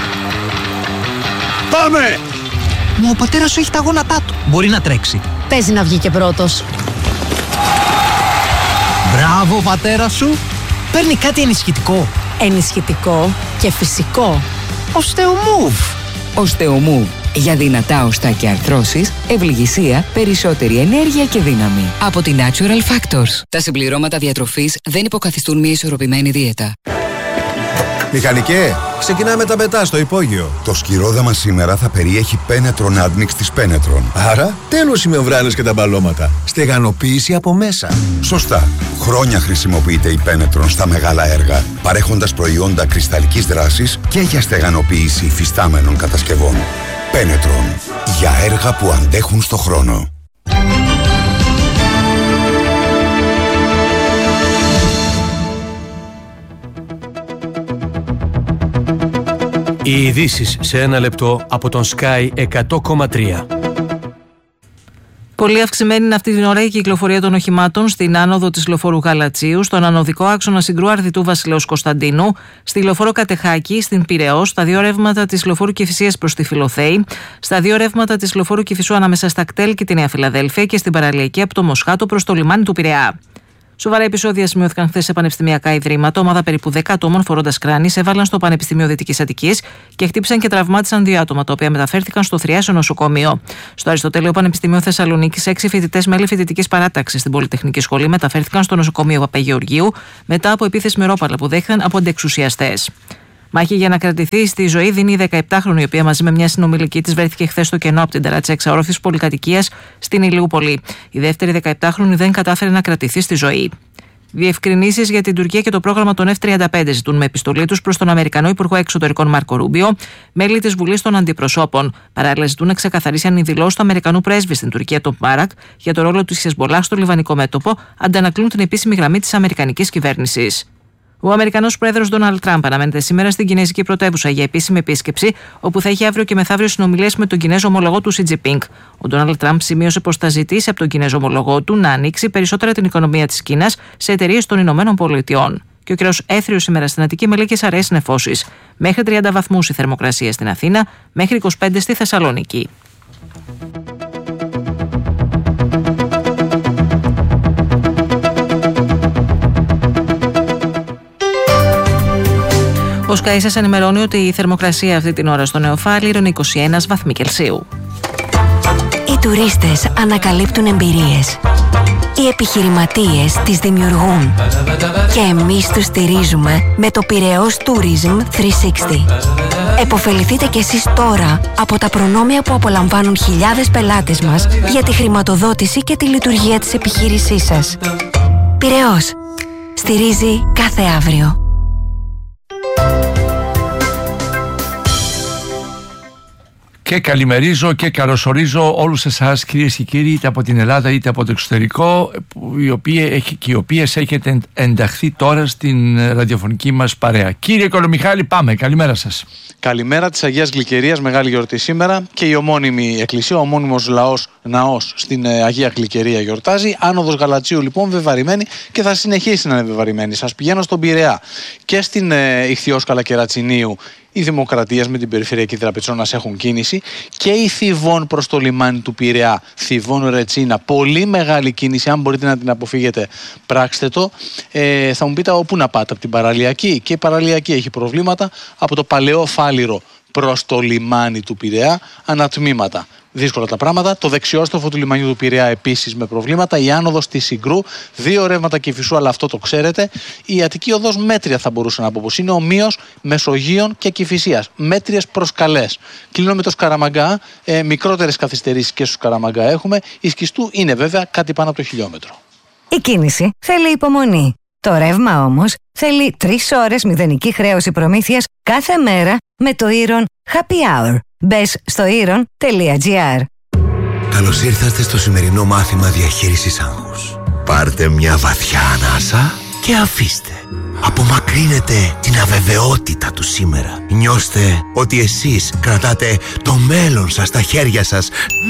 Πάμε! Μα ο πατέρας σου έχει τα γόνατά του. Μπορεί να τρέξει. Παίζει να βγει και πρώτος. Μπράβο, πατέρα σου. Παίρνει κάτι ενισχυτικό. Ενισχυτικό και φυσικό. Οστεομούβ. Οστεομούβ. Για δυνατά οστά και αρθρώσεις, ευληγησία, περισσότερη ενέργεια και δύναμη. Από την Natural Factors. Τα συμπληρώματα διατροφής δεν υποκαθιστούν μια ισορροπημένη δίαιτα. Μηχανικέ, ξεκινάμε τα πετά στο υπόγειο. Το σκυρόδεμα σήμερα θα περιέχει Penetron Admix της Penetron. Άρα, τέλος οι μεμβράνες και τα μπαλώματα. Στεγανοποίηση από μέσα. Σωστά. Χρόνια χρησιμοποιείται η Penetron στα μεγάλα έργα, παρέχοντας προϊόντα κρυσταλλικής δράσης και για στεγανοποίηση υφιστάμενων κατασκευών. Penetron. Για έργα που αντέχουν στο χρόνο. Οι ειδήσεις σε ένα λεπτό από τον Sky εκατό κόμμα τρία. Πολύ αυξημένη είναι αυτή την ώρα η κυκλοφορία των οχημάτων στην άνοδο της λεωφόρου Γαλατσίου, στον ανωδικό άξονα Συγκρού Αρδιτού Βασιλέως Κωνσταντίνου, στη λεωφόρο Κατεχάκη, στην Πειραιώ, στα δύο ρεύματα της λεωφόρου Κηφισίας προς τη Φιλοθέη, στα δύο ρεύματα της λεωφόρου Κηφισού ανάμεσα στα Κτέλ και τη Νέα Φιλαδέλφια και στην παραλιακή από το Μοσχάτο προς το λιμάνι του Πειραιά. Σοβαρά επεισόδια σημειώθηκαν χθες σε πανεπιστημιακά ιδρύματα. Ομάδα περίπου δέκα ατόμων φορώντας κράνης έβαλαν στο Πανεπιστήμιο Δυτικής Αττικής και χτύπησαν και τραυμάτισαν δύο άτομα, τα οποία μεταφέρθηκαν στο Θριάσιο νοσοκομείο. Στο Αριστοτέλειο Πανεπιστημίο Θεσσαλονίκης, έξι φοιτητές μέλη φοιτητικής παράταξης στην Πολυτεχνική Σχολή μεταφέρθηκαν στο νοσοκομείο Παπαγεωργίου μετά από επίθεση με ρόπαλα που δέχθηκαν από αντεξουσιαστές. Μάχη για να κρατηθεί στη ζωή δίνει η δεκαεπτάχρονη, η οποία μαζί με μια συνομιλική της βρέθηκε χθες στο κενό από την ταράτσα εξαόροφης πολυκατοικίας στην Ηλιούπολη. Η δεύτερη δεκαεπτάχρονη δεν κατάφερε να κρατηθεί στη ζωή. Διευκρινήσεις για την Τουρκία και το πρόγραμμα των εφ τριάντα πέντε ζητούν με επιστολή τους προς τον Αμερικανό Υπουργό Εξωτερικών Μάρκο Ρούμπιο, μέλη της Βουλής των Αντιπροσώπων. Παράλληλα, ζητούν να ξεκαθαρίσει αν οι δηλώσεις του Αμερικανού πρέσβη στην Τουρκία, τον Μάρακ, για το ρόλο του Χεσμολάχ στο λιβανικό μέτωπο, αντανακλούν την επίσημη γραμμή της Αμερικανικής κυβέρνησης. Ο Αμερικανός πρόεδρος Ντόναλντ Τραμπ αναμένεται σήμερα στην κινέζικη πρωτεύουσα για επίσημη επίσκεψη, όπου θα έχει αύριο και μεθαύριο συνομιλίες με τον Κινέζο ομολογό του Σι Τζινπίνγκ. Ο Ντόναλντ Τραμπ σημείωσε πως θα ζητήσει από τον Κινέζο ομολογό του να ανοίξει περισσότερα την οικονομία της Κίνας σε εταιρείες των Ηνωμένων Πολιτειών. Και ο καιρός έθριος σήμερα στην Αττική με λίγες αραιές νεφώσεις. Μέχρι τριάντα βαθμούς η θερμοκρασία στην Αθήνα, μέχρι είκοσι πέντε στη Θεσσαλονίκη. Ο Sky σας ενημερώνει ότι η θερμοκρασία αυτή την ώρα στο Νεοφάλιρο είναι είκοσι ένα βαθμοί Κελσίου. Οι τουρίστες ανακαλύπτουν εμπειρίες. Οι επιχειρηματίες τις δημιουργούν. Και εμείς τους στηρίζουμε με το Πειραιώς Tourism τριακόσια εξήντα. Εποφεληθείτε κι εσείς τώρα από τα προνόμια που απολαμβάνουν χιλιάδες πελάτες μας για τη χρηματοδότηση και τη λειτουργία της επιχείρησής σας. Πειραιώς. Στηρίζει κάθε αύριο. Και καλημερίζω και καλωσορίζω όλους εσάς, κυρίες και κύριοι, είτε από την Ελλάδα είτε από το εξωτερικό, οι οποίοι, και οι οποίες έχετε ενταχθεί τώρα στην ραδιοφωνική μας παρέα. Κύριε Κολομιχάλη, πάμε. Καλημέρα σας. Καλημέρα της Αγίας Γλυκερίας, μεγάλη γιορτή σήμερα, και η ομώνυμη εκκλησία, ο ομώνυμος λαός, ναός στην Αγία Γλυκερία γιορτάζει. Άνοδος Γαλατσίου λοιπόν βεβαρημένη και θα συνεχίσει να είναι βεβαρημένη. Σας πηγαίνω στον Πειραιά και στην ε, Ιχθυόσκαλα Κερατσινίου. Οι Δημοκρατίες με την Περιφερειακή Τραπετσόνας έχουν κίνηση και η Θηβών προς το λιμάνι του Πειραιά, Θηβών Ρετσίνα, πολύ μεγάλη κίνηση. Αν μπορείτε να την αποφύγετε, πράξτε το. Ε, θα μου πείτε όπου να πάτε, από την Παραλιακή, και η Παραλιακή έχει προβλήματα, από το Παλαιό Φάληρο προς το λιμάνι του Πειραιά, ανατμήματα. Δύσκολα τα πράγματα. Το δεξιόστροφο του λιμανιού του Πειραιά επίσης με προβλήματα. Η άνοδος της Συγκρού, δύο ρεύματα Κηφισού, αλλά αυτό το ξέρετε. Η Αττική οδός μέτρια θα μπορούσα να πω πως είναι, ομοίως Μεσογείων και Κηφισίας. Μέτριες προς καλές. Κλείνω με το Σκαραμαγκά. Ε, μικρότερες καθυστερήσεις και στο Σκαραμαγκά έχουμε. Η Σκιστού είναι βέβαια κάτι πάνω από το χιλιόμετρο. Η κίνηση θέλει υπομονή. Το ρεύμα όμως θέλει τρεις ώρες μηδενική χρέωση προμήθειας κάθε μέρα με το Iron Happy Hour. Μπες στο iron τελεία gr. Καλώς ήρθατε στο σημερινό μάθημα διαχείρισης άγχους. Πάρτε μια βαθιά ανάσα και αφήστε. Απομακρύνετε την αβεβαιότητα του σήμερα. Νιώστε ότι εσείς κρατάτε το μέλλον σας στα χέρια σας.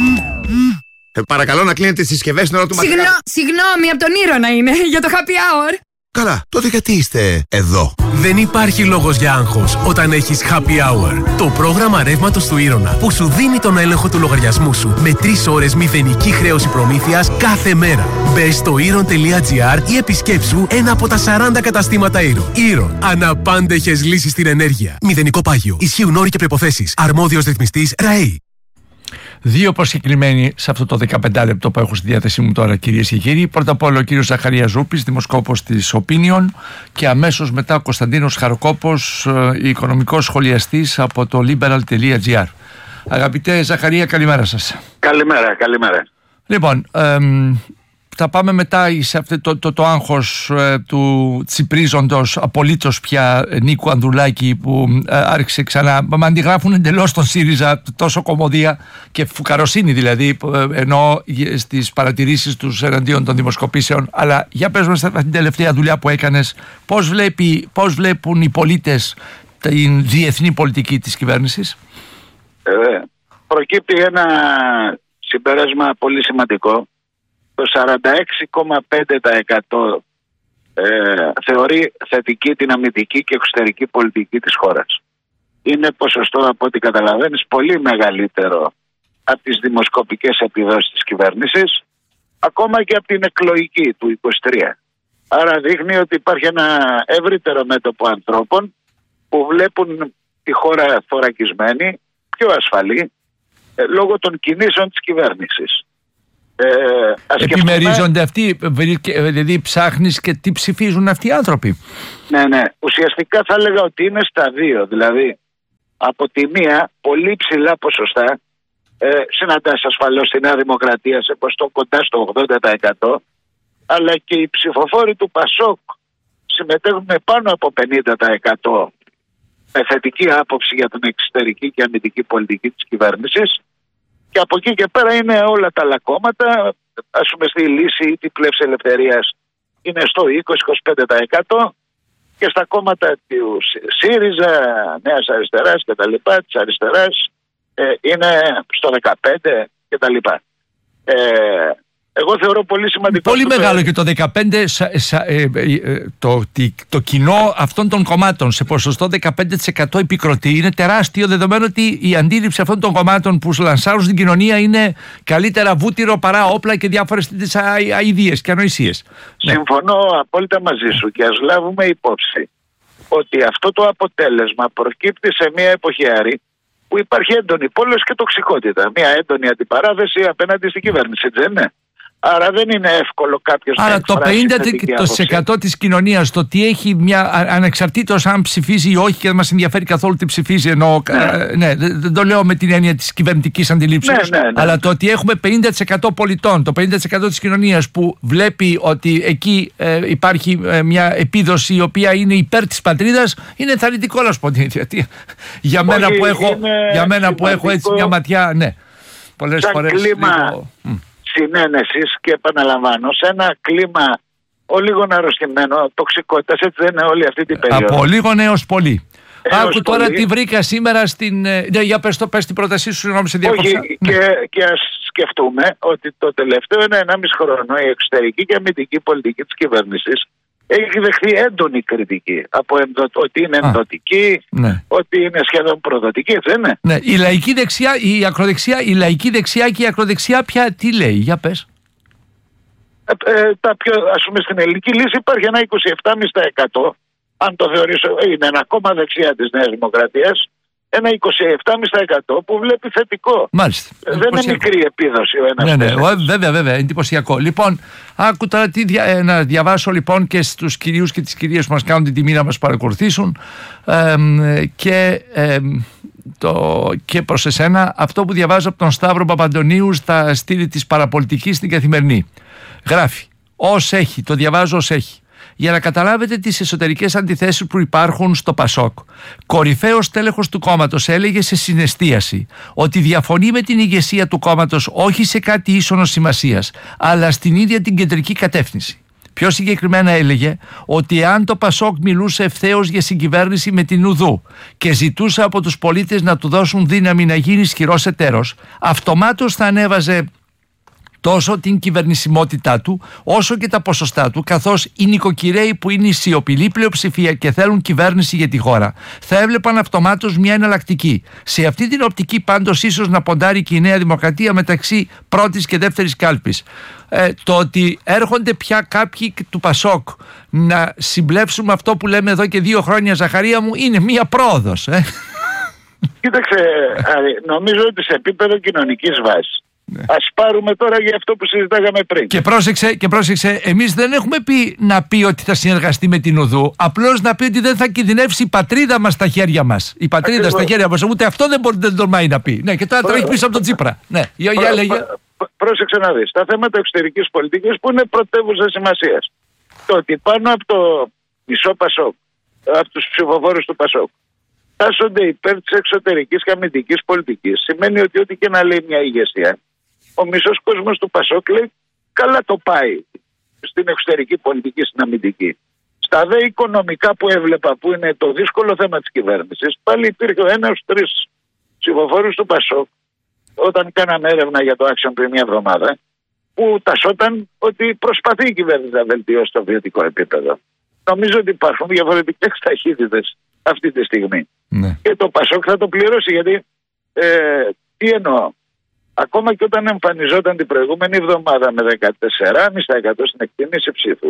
Ε, παρακαλώ να κλείνετε τις συσκευές στην ώρα του μαθήματος. Συγγνώ, συγγνώμη, από τον Ήρωνα είναι, για το happy hour. Καλά, τότε γιατί είστε εδώ? Δεν υπάρχει λόγος για άγχος όταν έχεις Happy Hour. Το πρόγραμμα ρεύματος του Ήρωνα που σου δίνει τον έλεγχο του λογαριασμού σου με τρεις ώρες μηδενική χρέωση προμήθειας κάθε μέρα. Μπες στο iron τελεία gr ή επισκέψου ένα από τα σαράντα καταστήματα Iron. Iron. Αναπάντεχες λύσεις στην ενέργεια. Μηδενικό πάγιο. Ισχύουν όροι και προϋποθέσεις. Αρμόδιος ρυθμιστής ΡΑΕΗ. Δύο προσκεκλημένοι σε αυτό το δεκαπέντε λεπτό που έχω στη διάθεσή μου τώρα, κυρίες και κύριοι. Πρώτα απ' όλα ο κύριος Ζαχαρίας Ζούπης, δημοσκόπος της Opinion, και αμέσως μετά ο Κωνσταντίνος Χαροκόπος, οικονομικός σχολιαστής από το liberal τελεία gr. Αγαπητέ Ζαχαρία, καλημέρα σας. Καλημέρα, καλημέρα. Λοιπόν, εμ, θα πάμε μετά σε αυτό το, το, το άγχος ε, του τσιπρίζοντος απολύτως πια Νίκου Ανδρουλάκη, που ε, άρχισε ξανά, μα αντιγράφουν εντελώς τον ΣΥΡΙΖΑ, τόσο κωμωδία και φουκαροσύνη δηλαδή, ε, ενώ στις παρατηρήσεις τους εναντίον των δημοσκοπήσεων. Αλλά για πες μας την τελευταία δουλειά που έκανες, πώς, βλέπει, πώς βλέπουν οι πολίτες την διεθνή πολιτική της κυβέρνησης? Ε, προκύπτει ένα συμπέρασμα πολύ σημαντικό. Το σαράντα έξι κόμμα πέντε τοις εκατό ε, θεωρεί θετική την αμυντική και εξωτερική πολιτική της χώρας. Είναι ποσοστό, από ό,τι καταλαβαίνεις, πολύ μεγαλύτερο από τις δημοσκοπικές επιδόσεις της κυβέρνησης, ακόμα και από την εκλογική του είκοσι τρία. Άρα δείχνει ότι υπάρχει ένα ευρύτερο μέτωπο ανθρώπων που βλέπουν τη χώρα θωρακισμένη, πιο ασφαλή, ε, λόγω των κινήσεων της κυβέρνησης. Ε, Επιμερίζονται αυτοί, δηλαδή ψάχνεις και τι ψηφίζουν αυτοί οι άνθρωποι. Ναι, ναι. Ουσιαστικά θα έλεγα ότι είναι στα δύο. Δηλαδή, από τη μία, πολύ ψηλά ποσοστά, ε, συναντάς ασφαλώς στη Νέα Δημοκρατία σε ποσοστό κοντά στο ογδόντα τοις εκατό, αλλά και οι ψηφοφόροι του Πασόκ συμμετέχουν με πάνω από πενήντα τοις εκατό με θετική άποψη για την εξωτερική και αμυντική πολιτική της κυβέρνησης. Και από εκεί και πέρα είναι όλα τα άλλα κόμματα. Ας πούμε στη Λύση ή την Πλεύση Ελευθερίας είναι στο είκοσι με είκοσι πέντε τοις εκατό και στα κόμματα του ΣΥΡΙΖΑ, Νέας Αριστεράς και τα λοιπά, της αριστεράς ε, είναι στο δεκαπέντε και τα λοιπά. Ε, εγώ θεωρώ πολύ σημαντικό. Πολύ μεγάλο και το δεκαπέντε σα, σα, ε, ε, το, το, το κοινό αυτών των κομμάτων σε ποσοστό δεκαπέντε τοις εκατό επικροτεί. Είναι τεράστιο, δεδομένου ότι η αντίληψη αυτών των κομμάτων που λανσάρουν στην κοινωνία είναι καλύτερα βούτυρο παρά όπλα και διάφορες τέτοιες αηδίες και ανοησίες. Συμφωνώ απόλυτα μαζί σου και ας λάβουμε υπόψη ότι αυτό το αποτέλεσμα προκύπτει σε μια εποχή που υπάρχει έντονη πόλωση και τοξικότητα. Μια έντονη αντιπαράθεση απέναντι στην κυβέρνηση, δεν είναι? Άρα δεν είναι εύκολο κάποιος να Άρα το πενήντα τοις εκατό της κοινωνίας, το τι έχει μια, ανεξαρτήτως αν ψηφίζει ή όχι, και δεν μας ενδιαφέρει καθόλου τι ψηφίζει, ενώ, ναι. ναι, δεν το λέω με την έννοια της κυβερνητικής αντιλήψεως, ναι, ναι, ναι. αλλά το ότι έχουμε πενήντα τοις εκατό πολιτών, το πενήντα τοις εκατό της κοινωνίας που βλέπει ότι εκεί ε, υπάρχει ε, μια επίδοση η οποία είναι υπέρ της πατρίδας, είναι ενθαρρυντικό να σου πω την ίδια. Για μένα που έχω, για μένα που έχω έτσι μια ματιά, ναι, πολλές φορές λίγο... συνένεσης και επαναλαμβάνω σε ένα κλίμα ο λίγο αρρωστημένο τοξικότητας, έτσι δεν είναι όλη αυτή την περίοδο. Από λίγο έως πολύ. Έως Άκου τώρα πολύ. τη βρήκα σήμερα στην... Ναι, για πες το, πες την πρότασή σου, συγγνώμη σε διακόψα. Όχι, και, και ας σκεφτούμε ότι το τελευταίο ένα ενάμιση χρόνο η εξωτερική και αμυντική πολιτική της κυβέρνησης έχει δεχθεί έντονη κριτική από ενδο... ότι είναι ενδοτική, ναι. ότι είναι σχεδόν προδοτική, έτσι δεν είναι? Ναι, η λαϊκή δεξιά, η ακροδεξιά, η λαϊκή δεξιά και η ακροδεξιά πια τι λέει, για πες. Ε, ε, τα πιο, ας πούμε στην ελληνική λύση υπάρχει ένα είκοσι επτά κόμμα πέντε τοις εκατό, αν το θεωρήσω, είναι ένα κόμμα δεξιά της Νέας Δημοκρατίας, ένα είκοσι επτά κόμμα πέντε τοις εκατό που βλέπει θετικό. Μάλιστα. Δεν είναι μικρή επίδοση ο ένας. Ναι, ναι, βέβαια, βέβαια, εντυπωσιακό. Λοιπόν, άκου τώρα τι δια, ε, να διαβάσω λοιπόν και στους κυρίους και τις κυρίες που μας κάνουν την τιμή να μας παρακολουθήσουν ε, και, ε, το, και προς εσένα αυτό που διαβάζω από τον Σταύρο Παπαντονίου στα στήλη της παραπολιτικής στην Καθημερινή. Γράφει, ως έχει, το διαβάζω ως έχει. Για να καταλάβετε τις εσωτερικές αντιθέσεις που υπάρχουν στο Πασόκ. Κορυφαίος τέλεχος του κόμματος έλεγε σε συναισθίαση ότι διαφωνεί με την ηγεσία του κόμματος όχι σε κάτι ίσονος σημασίας, αλλά στην ίδια την κεντρική κατεύθυνση. Πιο συγκεκριμένα έλεγε ότι εάν το Πασόκ μιλούσε ευθέως για συγκυβέρνηση με την Ουδού και ζητούσε από τους πολίτες να του δώσουν δύναμη να γίνει ισχυρός εταίρος, αυτομάτως θα ανέβαζε τόσο την κυβερνησιμότητά του, όσο και τα ποσοστά του, καθώς οι νοικοκυρέοι που είναι η σιωπηλή πλειοψηφία και θέλουν κυβέρνηση για τη χώρα, θα έβλεπαν αυτομάτως μια εναλλακτική. Σε αυτή την οπτική πάντως ίσως να ποντάρει και η Νέα Δημοκρατία μεταξύ πρώτης και δεύτερης κάλπης. Ε, το ότι έρχονται πια κάποιοι του Πασόκ να συμπλέψουν αυτό που λέμε εδώ και δύο χρόνια, Ζαχαρία μου, είναι μια πρόοδος. Ε. Κοίταξε, νομίζω ότι σε επίπεδο κοινωνικής βάσης. Ναι. Ας πάρουμε τώρα για αυτό που συζητάγαμε πριν. Και πρόσεξε, και πρόσεξε, εμείς δεν έχουμε πει να πει ότι θα συνεργαστεί με την Ουδού. Απλώς να πει ότι δεν θα κινδυνεύσει η πατρίδα μας στα χέρια μας. Η πατρίδα Ακριβώς. στα χέρια μας. Ούτε αυτό δεν μπορεί να τολμάει να πει. Ναι, και τώρα τρέχει πίσω από τον Τσίπρα. Ναι, για, για λέγε. Πρόσεξε να δεις. Τα θέματα εξωτερικής πολιτικής που είναι πρωτεύουσα σημασίας. Το ότι πάνω από το μισό Πασόκ, από τους ψηφοφόρους του Πασόκ, τάσσονται υπέρ της εξωτερικής και αμυντικής πολιτικής, σημαίνει ότι ό,τι και να λέει μια ηγεσία, ο μισός κόσμος του Πασόκ λέει καλά το πάει στην εξωτερική πολιτική, στην αμυντική. Στα δε οικονομικά που έβλεπα, που είναι το δύσκολο θέμα της κυβέρνησης, πάλι υπήρχε ο ένας τρεις ψηφοφόρους του Πασόκ, όταν κάναμε έρευνα για το Action πριν μια εβδομάδα, που τασόταν ότι προσπαθεί η κυβέρνηση να βελτιώσει το βιωτικό επίπεδο. Νομίζω ότι υπάρχουν διαφορετικές ταχύτητες αυτή τη στιγμή. Ναι. Και το Πασόκ θα το πληρώσει, γιατί ε, τι εννοώ. Ακόμα και όταν εμφανιζόταν την προηγούμενη εβδομάδα με δεκατέσσερα κόμμα πέντε τοις εκατό στην εκτίμηση ψήφου,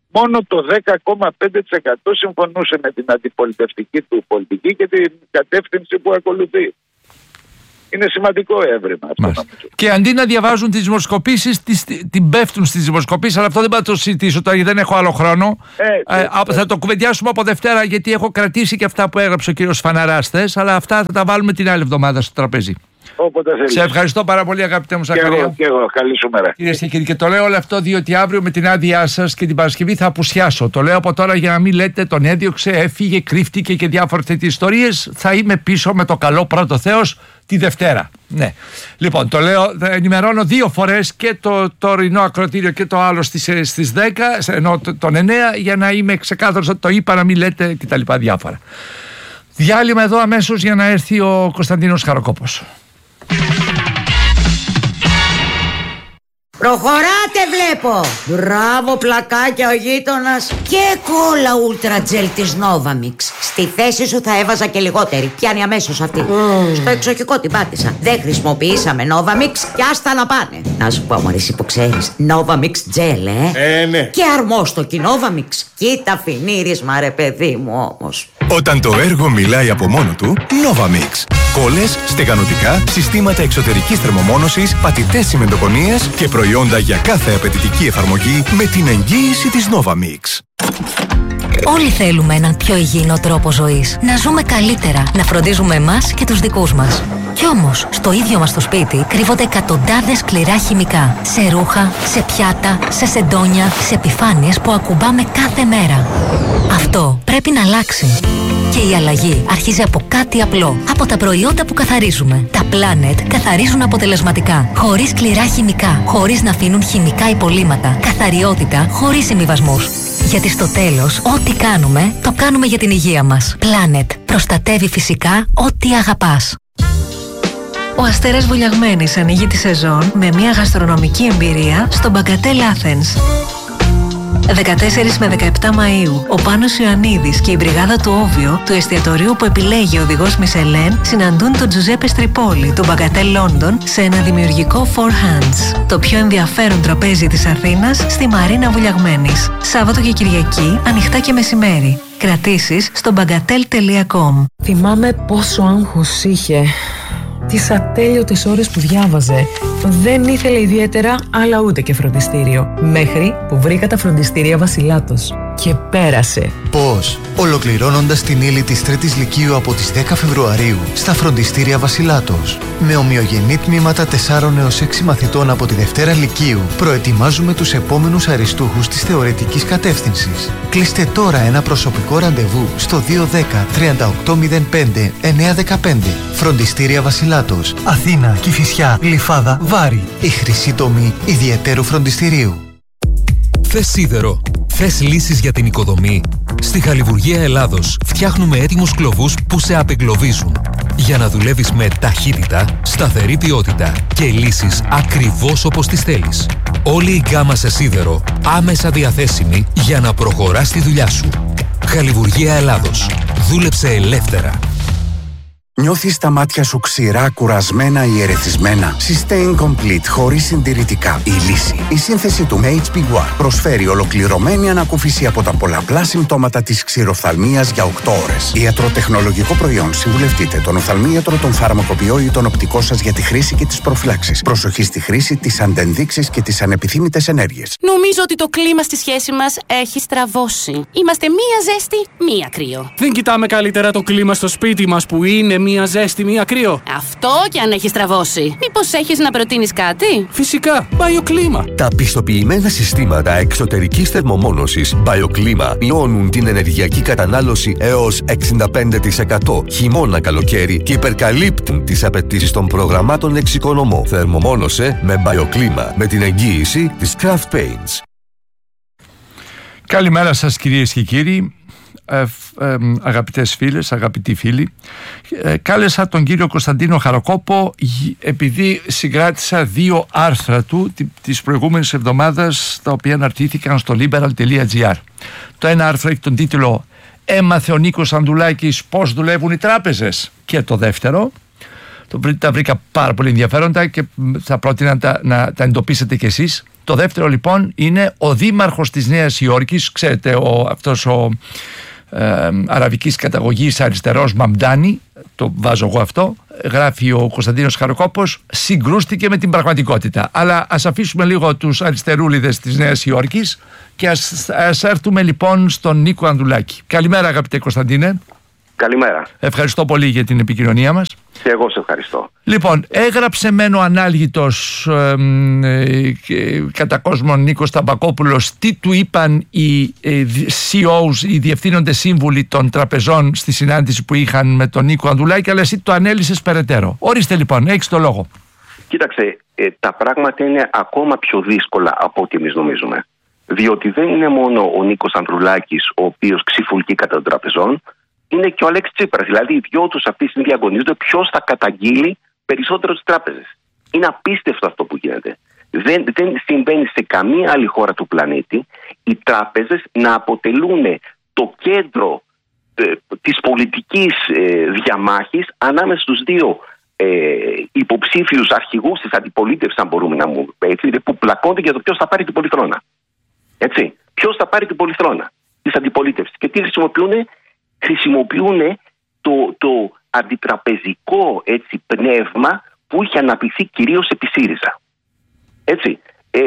μόνο το δέκα κόμμα πέντε τοις εκατό συμφωνούσε με την αντιπολιτευτική του πολιτική και την κατεύθυνση που ακολουθεί. Είναι σημαντικό έβριμα αυτό. Και αντί να διαβάζουν τις δημοσκοπήσεις, την πέφτουν στις δημοσκοπήσεις, αλλά αυτό δεν πάω να το συζητήσω τώρα γιατί δεν έχω άλλο χρόνο. Ε, ε, ε, θα το κουβεντιάσουμε από Δευτέρα, γιατί έχω κρατήσει και αυτά που έγραψε ο κύριος Φαναράς χθες, αλλά αυτά θα τα βάλουμε την άλλη εβδομάδα στο τραπέζι. Όποτε θέλεις. Σε ευχαριστώ πάρα πολύ, αγαπητέ μου Ζακαρία. Και εγώ, και εγώ. Καλή σου μέρα. Κυρίες και κύριοι, και το λέω όλο αυτό διότι αύριο με την άδειά σας και την Παρασκευή θα απουσιάσω. Το λέω από τώρα για να μην λέτε τον έδιωξε, έφυγε, κρύφτηκε και διάφορες τέτοιες ιστορίες. Θα είμαι πίσω με το καλό πρώτο Θεός τη Δευτέρα. Ναι. Λοιπόν, το λέω, θα ενημερώνω δύο φορές και το τωρινό ακροτήριο και το άλλο στις, στις δέκα, ενώ τον εννέα, για να είμαι ξεκάθαρος ότι το είπα, να μην λέτε κτλ. Διάφορα. Διάλειμμα εδώ αμέσως για να έρθει ο Κωνσταντίνος Χαροκόπος. Προχωράτε βλέπω. Μπράβο πλακάκια ο γείτονας. Και κόλλα ούλτρα τζελ της Novamix. Στη θέση σου θα έβαζα και λιγότερη. Πιάνει αμέσως αυτή. mm. Στο εξοχικό την πάτησα. Δεν χρησιμοποιήσαμε Novamix και άστα να πάνε. Να σου πω μωρέ εσύ που ξέρεις, Novamix τζελ ε. Ε ναι. Και αρμόστοκι Novamix. Κοίτα φινίρισμα ρε παιδί μου όμως. Όταν το έργο μιλάει από μόνο του, Novamix. Κόλλες, στεγανοτικά, συστήματα εξωτερικής θερμομόνωσης, πατητές τσιμεντοκονίες και προϊόντα για κάθε απαιτητική εφαρμογή με την εγγύηση της Novamix. Όλοι θέλουμε έναν πιο υγιεινό τρόπο ζωής. Να ζούμε καλύτερα, να φροντίζουμε εμάς και τους δικούς μας. Κι όμως, στο ίδιο μας το σπίτι κρύβονται εκατοντάδες σκληρά χημικά. Σε ρούχα, σε πιάτα, σε σεντόνια, σε επιφάνειες που ακουμπάμε κάθε μέρα. Αυτό πρέπει να αλλάξει. Και η αλλαγή αρχίζει από κάτι απλό. Από τα προϊόντα που καθαρίζουμε. Τα Planet καθαρίζουν αποτελεσματικά. Χωρίς σκληρά χημικά. Χωρίς να αφήνουν χημικά υπολείμματα. Καθαριότητα χωρίς συμβιβασμούς. Γιατί στο τέλος, ό,τι κάνουμε, το κάνουμε για την υγεία μας. Planet. Προστατεύει φυσικά ό,τι αγαπάς. Ο Αστέρας Βουλιαγμένης ανοίγει τη σεζόν με μια γαστρονομική εμπειρία στο Μπαγκατέλ Athens. δεκατέσσερις με δεκαεπτά Μαΐου, ο Πάνος Ιωαννίδης και η μπριγάδα του Όβιο, του εστιατορίου που επιλέγει ο οδηγός Μισελέν, συναντούν τον Τζουζέπε Στριπόλη του Μπαγκατέλ Λόντον σε ένα δημιουργικό Four Hands, το πιο ενδιαφέρον τραπέζι της Αθήνας στη Μαρίνα Βουλιαγμένης. Σάββατο και Κυριακή, ανοιχτά και μεσημέρι. Κρατήσεις στο μπαγκατέλ τελεία κομ. Θυμάμαι πόσο άγχος είχε. Τις ατέλειωτες ώρες που διάβαζε. Δεν ήθελε ιδιαίτερα, αλλά ούτε και φροντιστήριο. Μέχρι που βρήκα τα φροντιστήρια Βασιλάτος. Και πέρασε. Πώς? Ολοκληρώνοντας την ύλη της τρίτης Λυκείου από τις δέκα Φεβρουαρίου στα φροντιστήρια Βασιλάτος. Με ομοιογενή τμήματα τεσσάρων έως έξι μαθητών από τη Δευτέρα Λυκείου, προετοιμάζουμε τους επόμενους αριστούχους της θεωρητικής κατεύθυνσης. Κλείστε τώρα ένα προσωπικό ραντεβού στο δύο δέκα τριάντα οκτώ μηδέν πέντε εννιακόσια δεκαπέντε. Φροντιστήρια Βασιλάτος. Αθήνα, Κηφισιά, Γλυφάδα, Βάρη. Η χρυσή τομή ιδιαιτέρου φροντιστηρίου. Θες σίδερο? Θες λύσεις για την οικοδομή? Στη Χαλιβουργία Ελλάδος φτιάχνουμε έτοιμους κλωβούς που σε απεγκλωβίζουν. Για να δουλεύεις με ταχύτητα, σταθερή ποιότητα και λύσεις ακριβώς όπως τις θέλεις. Όλη η γκάμα σε σίδερο άμεσα διαθέσιμη για να προχωράς τη δουλειά σου. Χαλιβουργία Ελλάδος. Δούλεψε ελεύθερα. Νιώθεις τα μάτια σου ξηρά, κουρασμένα ή ερεθισμένα? Sustain Complete χωρίς συντηρητικά. Η λύση. Η σύνθεση του έιτς πι One προσφέρει ολοκληρωμένη ανακούφιση από τα πολλαπλά συμπτώματα της ξηροφθαλμίας για οκτώ ώρες. Ιατροτεχνολογικό προϊόν. Συμβουλευτείτε τον οφθαλμίατρο, τον φαρμακοποιό ή τον οπτικό σας για τη χρήση και τις προφυλάξεις. Προσοχή στη χρήση, τις αντενδείξεις και τις ανεπιθύμητες ενέργειες. Νομίζω ότι το κλίμα στη σχέση μας έχει στραβώσει. Είμαστε μία ζέστη, μία κρύο. Δεν κοιτάμε καλύτερα το κλίμα στο σπίτι μας που είναι μία ζέστη, μία κρύο? Αυτό και αν έχει στραβώσει. Μήπως έχεις να προτείνεις κάτι? Φυσικά, BioClima. Τα πιστοποιημένα συστήματα εξωτερικής θερμομόνωσης BioClima μειώνουν την ενεργειακή κατανάλωση έως εξήντα πέντε τοις εκατό χειμώνα καλοκαίρι και υπερκαλύπτουν τις απαιτήσεις των προγραμμάτων εξοικονομώ. Θερμομόνωσε με BioClima με την εγγύηση της Craft Paints. Καλημέρα σας κυρίες και κύριοι. Ε, ε, αγαπητές φίλες, αγαπητοί φίλοι, ε, κάλεσα τον κύριο Κωνσταντίνο Χαροκόπο επειδή συγκράτησα δύο άρθρα του της προηγούμενης εβδομάδας, τα οποία αναρτήθηκαν στο liberal τελεία gr. Το ένα άρθρο έχει τον τίτλο «Έμαθε ο Νίκος Ανδουλάκης πώς δουλεύουν οι τράπεζες», και το δεύτερο το, τα βρήκα πάρα πολύ ενδιαφέροντα και θα πρότεινα να τα, να τα εντοπίσετε κι εσείς. Το δεύτερο λοιπόν είναι ο δήμαρχος της Νέας Υόρκης, ξέρετε ο, αυτός ο ε, αραβικής καταγωγής αριστερός Μαμντάνη, το βάζω εγώ αυτό, γράφει ο Κωνσταντίνος Χαροκόπος, συγκρούστηκε με την πραγματικότητα. Αλλά ας αφήσουμε λίγο τους αριστερούλιδες της Νέας Υόρκης και ας, ας έρθουμε λοιπόν στον Νίκο Ανδρουλάκη. Καλημέρα αγαπητέ Κωνσταντίνε. Καλημέρα. Ευχαριστώ πολύ για την επικοινωνία μας. Και εγώ σε ευχαριστώ. Λοιπόν, έγραψε μεν ο ανάλγητος ε, ε, κατά κόσμο Νίκος Ταμπακόπουλος τι του είπαν οι ε, σι ι ό's, οι διευθύνοντες σύμβουλοι των τραπεζών στη συνάντηση που είχαν με τον Νίκο Ανδρουλάκη, αλλά εσύ το ανέλυσες περαιτέρω. Ορίστε λοιπόν, έχεις το λόγο. Κοίταξε, ε, τα πράγματα είναι ακόμα πιο δύσκολα από ό,τι εμείς νομίζουμε. Διότι δεν είναι μόνο ο Νίκος Ανδρουλάκης ο οποίος ξυφουλκεί κατά των τραπεζών, είναι και ο Αλέξης Τσίπρας. Δηλαδή, οι δυο τους αυτή τη στιγμή διαγωνίζονται ποιος θα καταγγείλει περισσότερο τις τράπεζες. Είναι απίστευτο αυτό που γίνεται. Δεν, δεν συμβαίνει σε καμία άλλη χώρα του πλανήτη οι τράπεζες να αποτελούν το κέντρο ε, της πολιτικής ε, διαμάχης ανάμεσα στους δύο ε, υποψήφιους αρχηγούς της αντιπολίτευσης, αν μπορούμε να μου έτσι, που πλακώνται για το ποιος θα πάρει την πολυθρόνα. Έτσι. Ποιος θα πάρει την πολυθρόνα της αντιπολίτευσης. Και τι χρησιμοποιούν. Χρησιμοποιούν το, το αντιτραπεζικό έτσι, πνεύμα που είχε αναπτυχθεί κυρίως επί ΣΥΡΙΖΑ. Έτσι. Ε,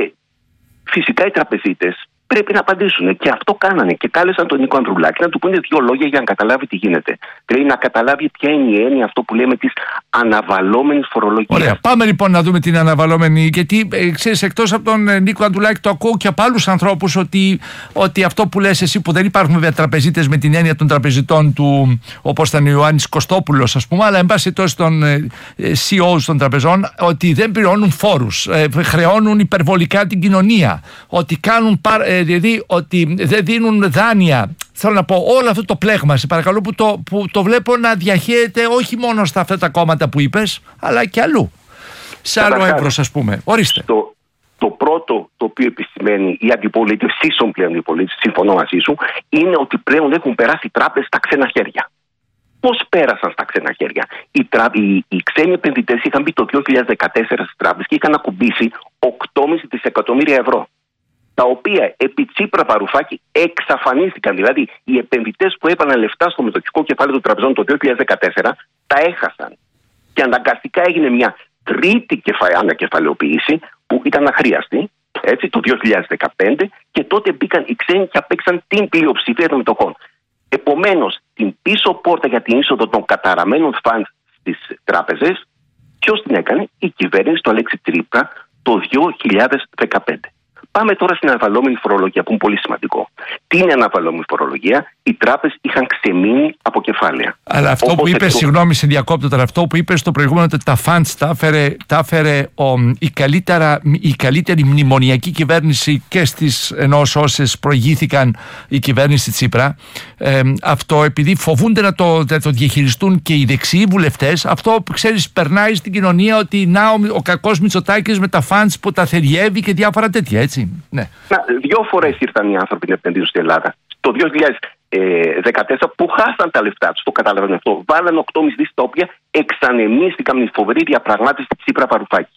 φυσικά οι τραπεζίτες πρέπει να απαντήσουν και αυτό κάνανε και κάλεσαν τον Νίκο Ανδρουλάκη να του πούνε δύο λόγια για να καταλάβει τι γίνεται. Δηλαδή να καταλάβει ποια είναι η έννοια αυτό που λέμε της αναβαλώμενης φορολογίας. Ωραία, πάμε λοιπόν να δούμε την αναβαλώμενη, γιατί ε, ξέρεις, εκτός από τον ε, Νίκο Ανδρουλάκη το ακούω και από άλλους ανθρώπους ότι, ότι αυτό που λες εσύ, που δεν υπάρχουν βέβαια τραπεζίτες με την έννοια των τραπεζιτών του, όπως ήταν ο Ιωάννης Κωστόπουλος ας πούμε, αλλά εν πάση τόσο των ε, σι ι ό's των τραπεζών, ότι δεν πληρώνουν φόρους, ε, χρεώνουν υπερβολικά την κοινωνία, ότι κάνουν παρ, ε, δηλαδή ότι δεν δίνουν δάνεια. Θέλω να πω όλο αυτό το πλέγμα, σε παρακαλώ, που το, που το βλέπω να διαχέεται όχι μόνο στα αυτά τα κόμματα που είπες, αλλά και αλλού. Σε άλλο έμπρος, ας πούμε. Ορίστε. Το, το πρώτο το οποίο επισημαίνει η αντιπολίτευση, σύσσωμη πλέον αντιπολίτευση, συμφωνώ μαζί σου, είναι ότι πλέον έχουν περάσει τράπεζες στα ξένα χέρια. Πώς πέρασαν στα ξένα χέρια? Οι, τρα... οι, οι ξένοι επενδυτές είχαν μπει το δύο χιλιάδες δεκατέσσερα στις τράπεζες και είχαν ακουμπήσει οκτώ κόμμα πέντε δισεκατομμύρια ευρώ. Τα οποία επί Τσίπρα Βαρουφάκη εξαφανίστηκαν. Δηλαδή, οι επενδυτές που έπαιρναν λεφτά στο μετοχικό κεφάλαιο των τραπεζών το δύο χιλιάδες δεκατέσσερα τα έχασαν. Και αναγκαστικά έγινε μια τρίτη κεφα... ανακεφαλαιοποίηση που ήταν αχρίαστη, έτσι, το δύο χιλιάδες δεκαπέντε, και τότε μπήκαν οι ξένοι και απέξαν την πλειοψηφία των μετοχών. Επομένως, την πίσω πόρτα για την είσοδο των καταραμένων φαντ στις τράπεζες, ποιος την έκανε? Η κυβέρνηση του Αλέξη Τσίπρα το δύο χιλιάδες δεκαπέντε. Πάμε τώρα στην αναβαλώμενη φορολογία, που είναι πολύ σημαντικό. Τι είναι αναβαλώμενη φορολογία? Οι τράπεζες είχαν ξεμείνει από κεφάλαια. Αλλά αυτό Όπως που είπες, το... συγγνώμη, σε διακόπτω τώρα, αυτό που είπες στο προηγούμενο, ότι τα funds τα έφερε, τα έφερε ο, η, καλύτερα, η καλύτερη μνημονιακή κυβέρνηση και στις ενός όσες προηγήθηκαν η κυβέρνηση Τσίπρα. Ε, αυτό επειδή φοβούνται να το, να το διαχειριστούν και οι δεξιοί βουλευτές, αυτό ξέρεις, περνάει στην κοινωνία ότι να ο, ο κακός Μητσοτάκης με τα funds που τα θεριεύει και διάφορα τέτοια, έτσι. Ναι. Να, δύο φορές ήρθαν οι άνθρωποι να επενδύσουν στην Ελλάδα. Το δύο χιλιάδες δεκατέσσερα που χάσαν τα λεφτά τους, το καταλαβαίνω αυτό. Βάλανε οκτώ κόμμα πέντε δισεκατομμύρια τα οποία εξανεμίστηκαν με τη φοβερή διαπραγμάτευση της Τσίπρα Βαρουφάκη.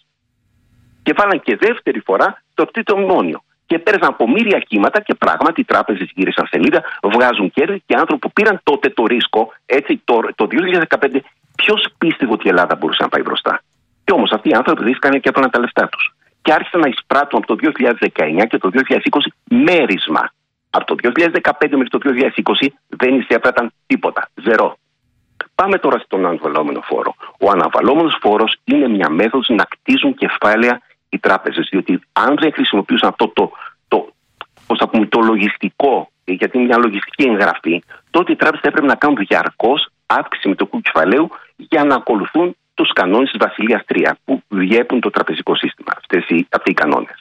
Και βάλαν και δεύτερη φορά το τρίτο μνημόνιο. Και πέρασαν από μοίρια κύματα και πράγματι οι τράπεζες γύρισαν σελίδα, βγάζουν κέρδη και άνθρωποι που πήραν τότε το ρίσκο, έτσι, το, το δύο χιλιάδες δεκαπέντε, ποιος πίστευε ότι η Ελλάδα μπορούσε να πάει μπροστά? Και όμως αυτοί οι άνθρωποι βρίσκανε και έπαιρναν τα λεφτά τους. Και άρχισαν να εισπράττουν από το δύο χιλιάδες δεκαεννιά και το δύο χιλιάδες είκοσι μέρισμα. Από το δύο χιλιάδες δεκαπέντε μέχρι το δύο χιλιάδες είκοσι δεν εισέπραταν τίποτα. Ζερό. Πάμε τώρα στον αναβαλώμενο φόρο. Ο αναβαλώμενος φόρος είναι μια μέθοδος να κτίζουν κεφάλαια οι τράπεζες. Διότι αν δεν χρησιμοποιούσαν αυτό το, το, πώς θα πούμε, το λογιστικό, γιατί είναι μια λογιστική εγγραφή, τότε οι τράπεζες θα έπρεπε να κάνουν διαρκώς αύξηση μετοχικού κεφαλαίου για να ακολουθούν τους κανόνες της Βασιλείας τρία που διέπουν το τραπεζικό σύστημα, αυτές οι, αυτοί οι κανόνες.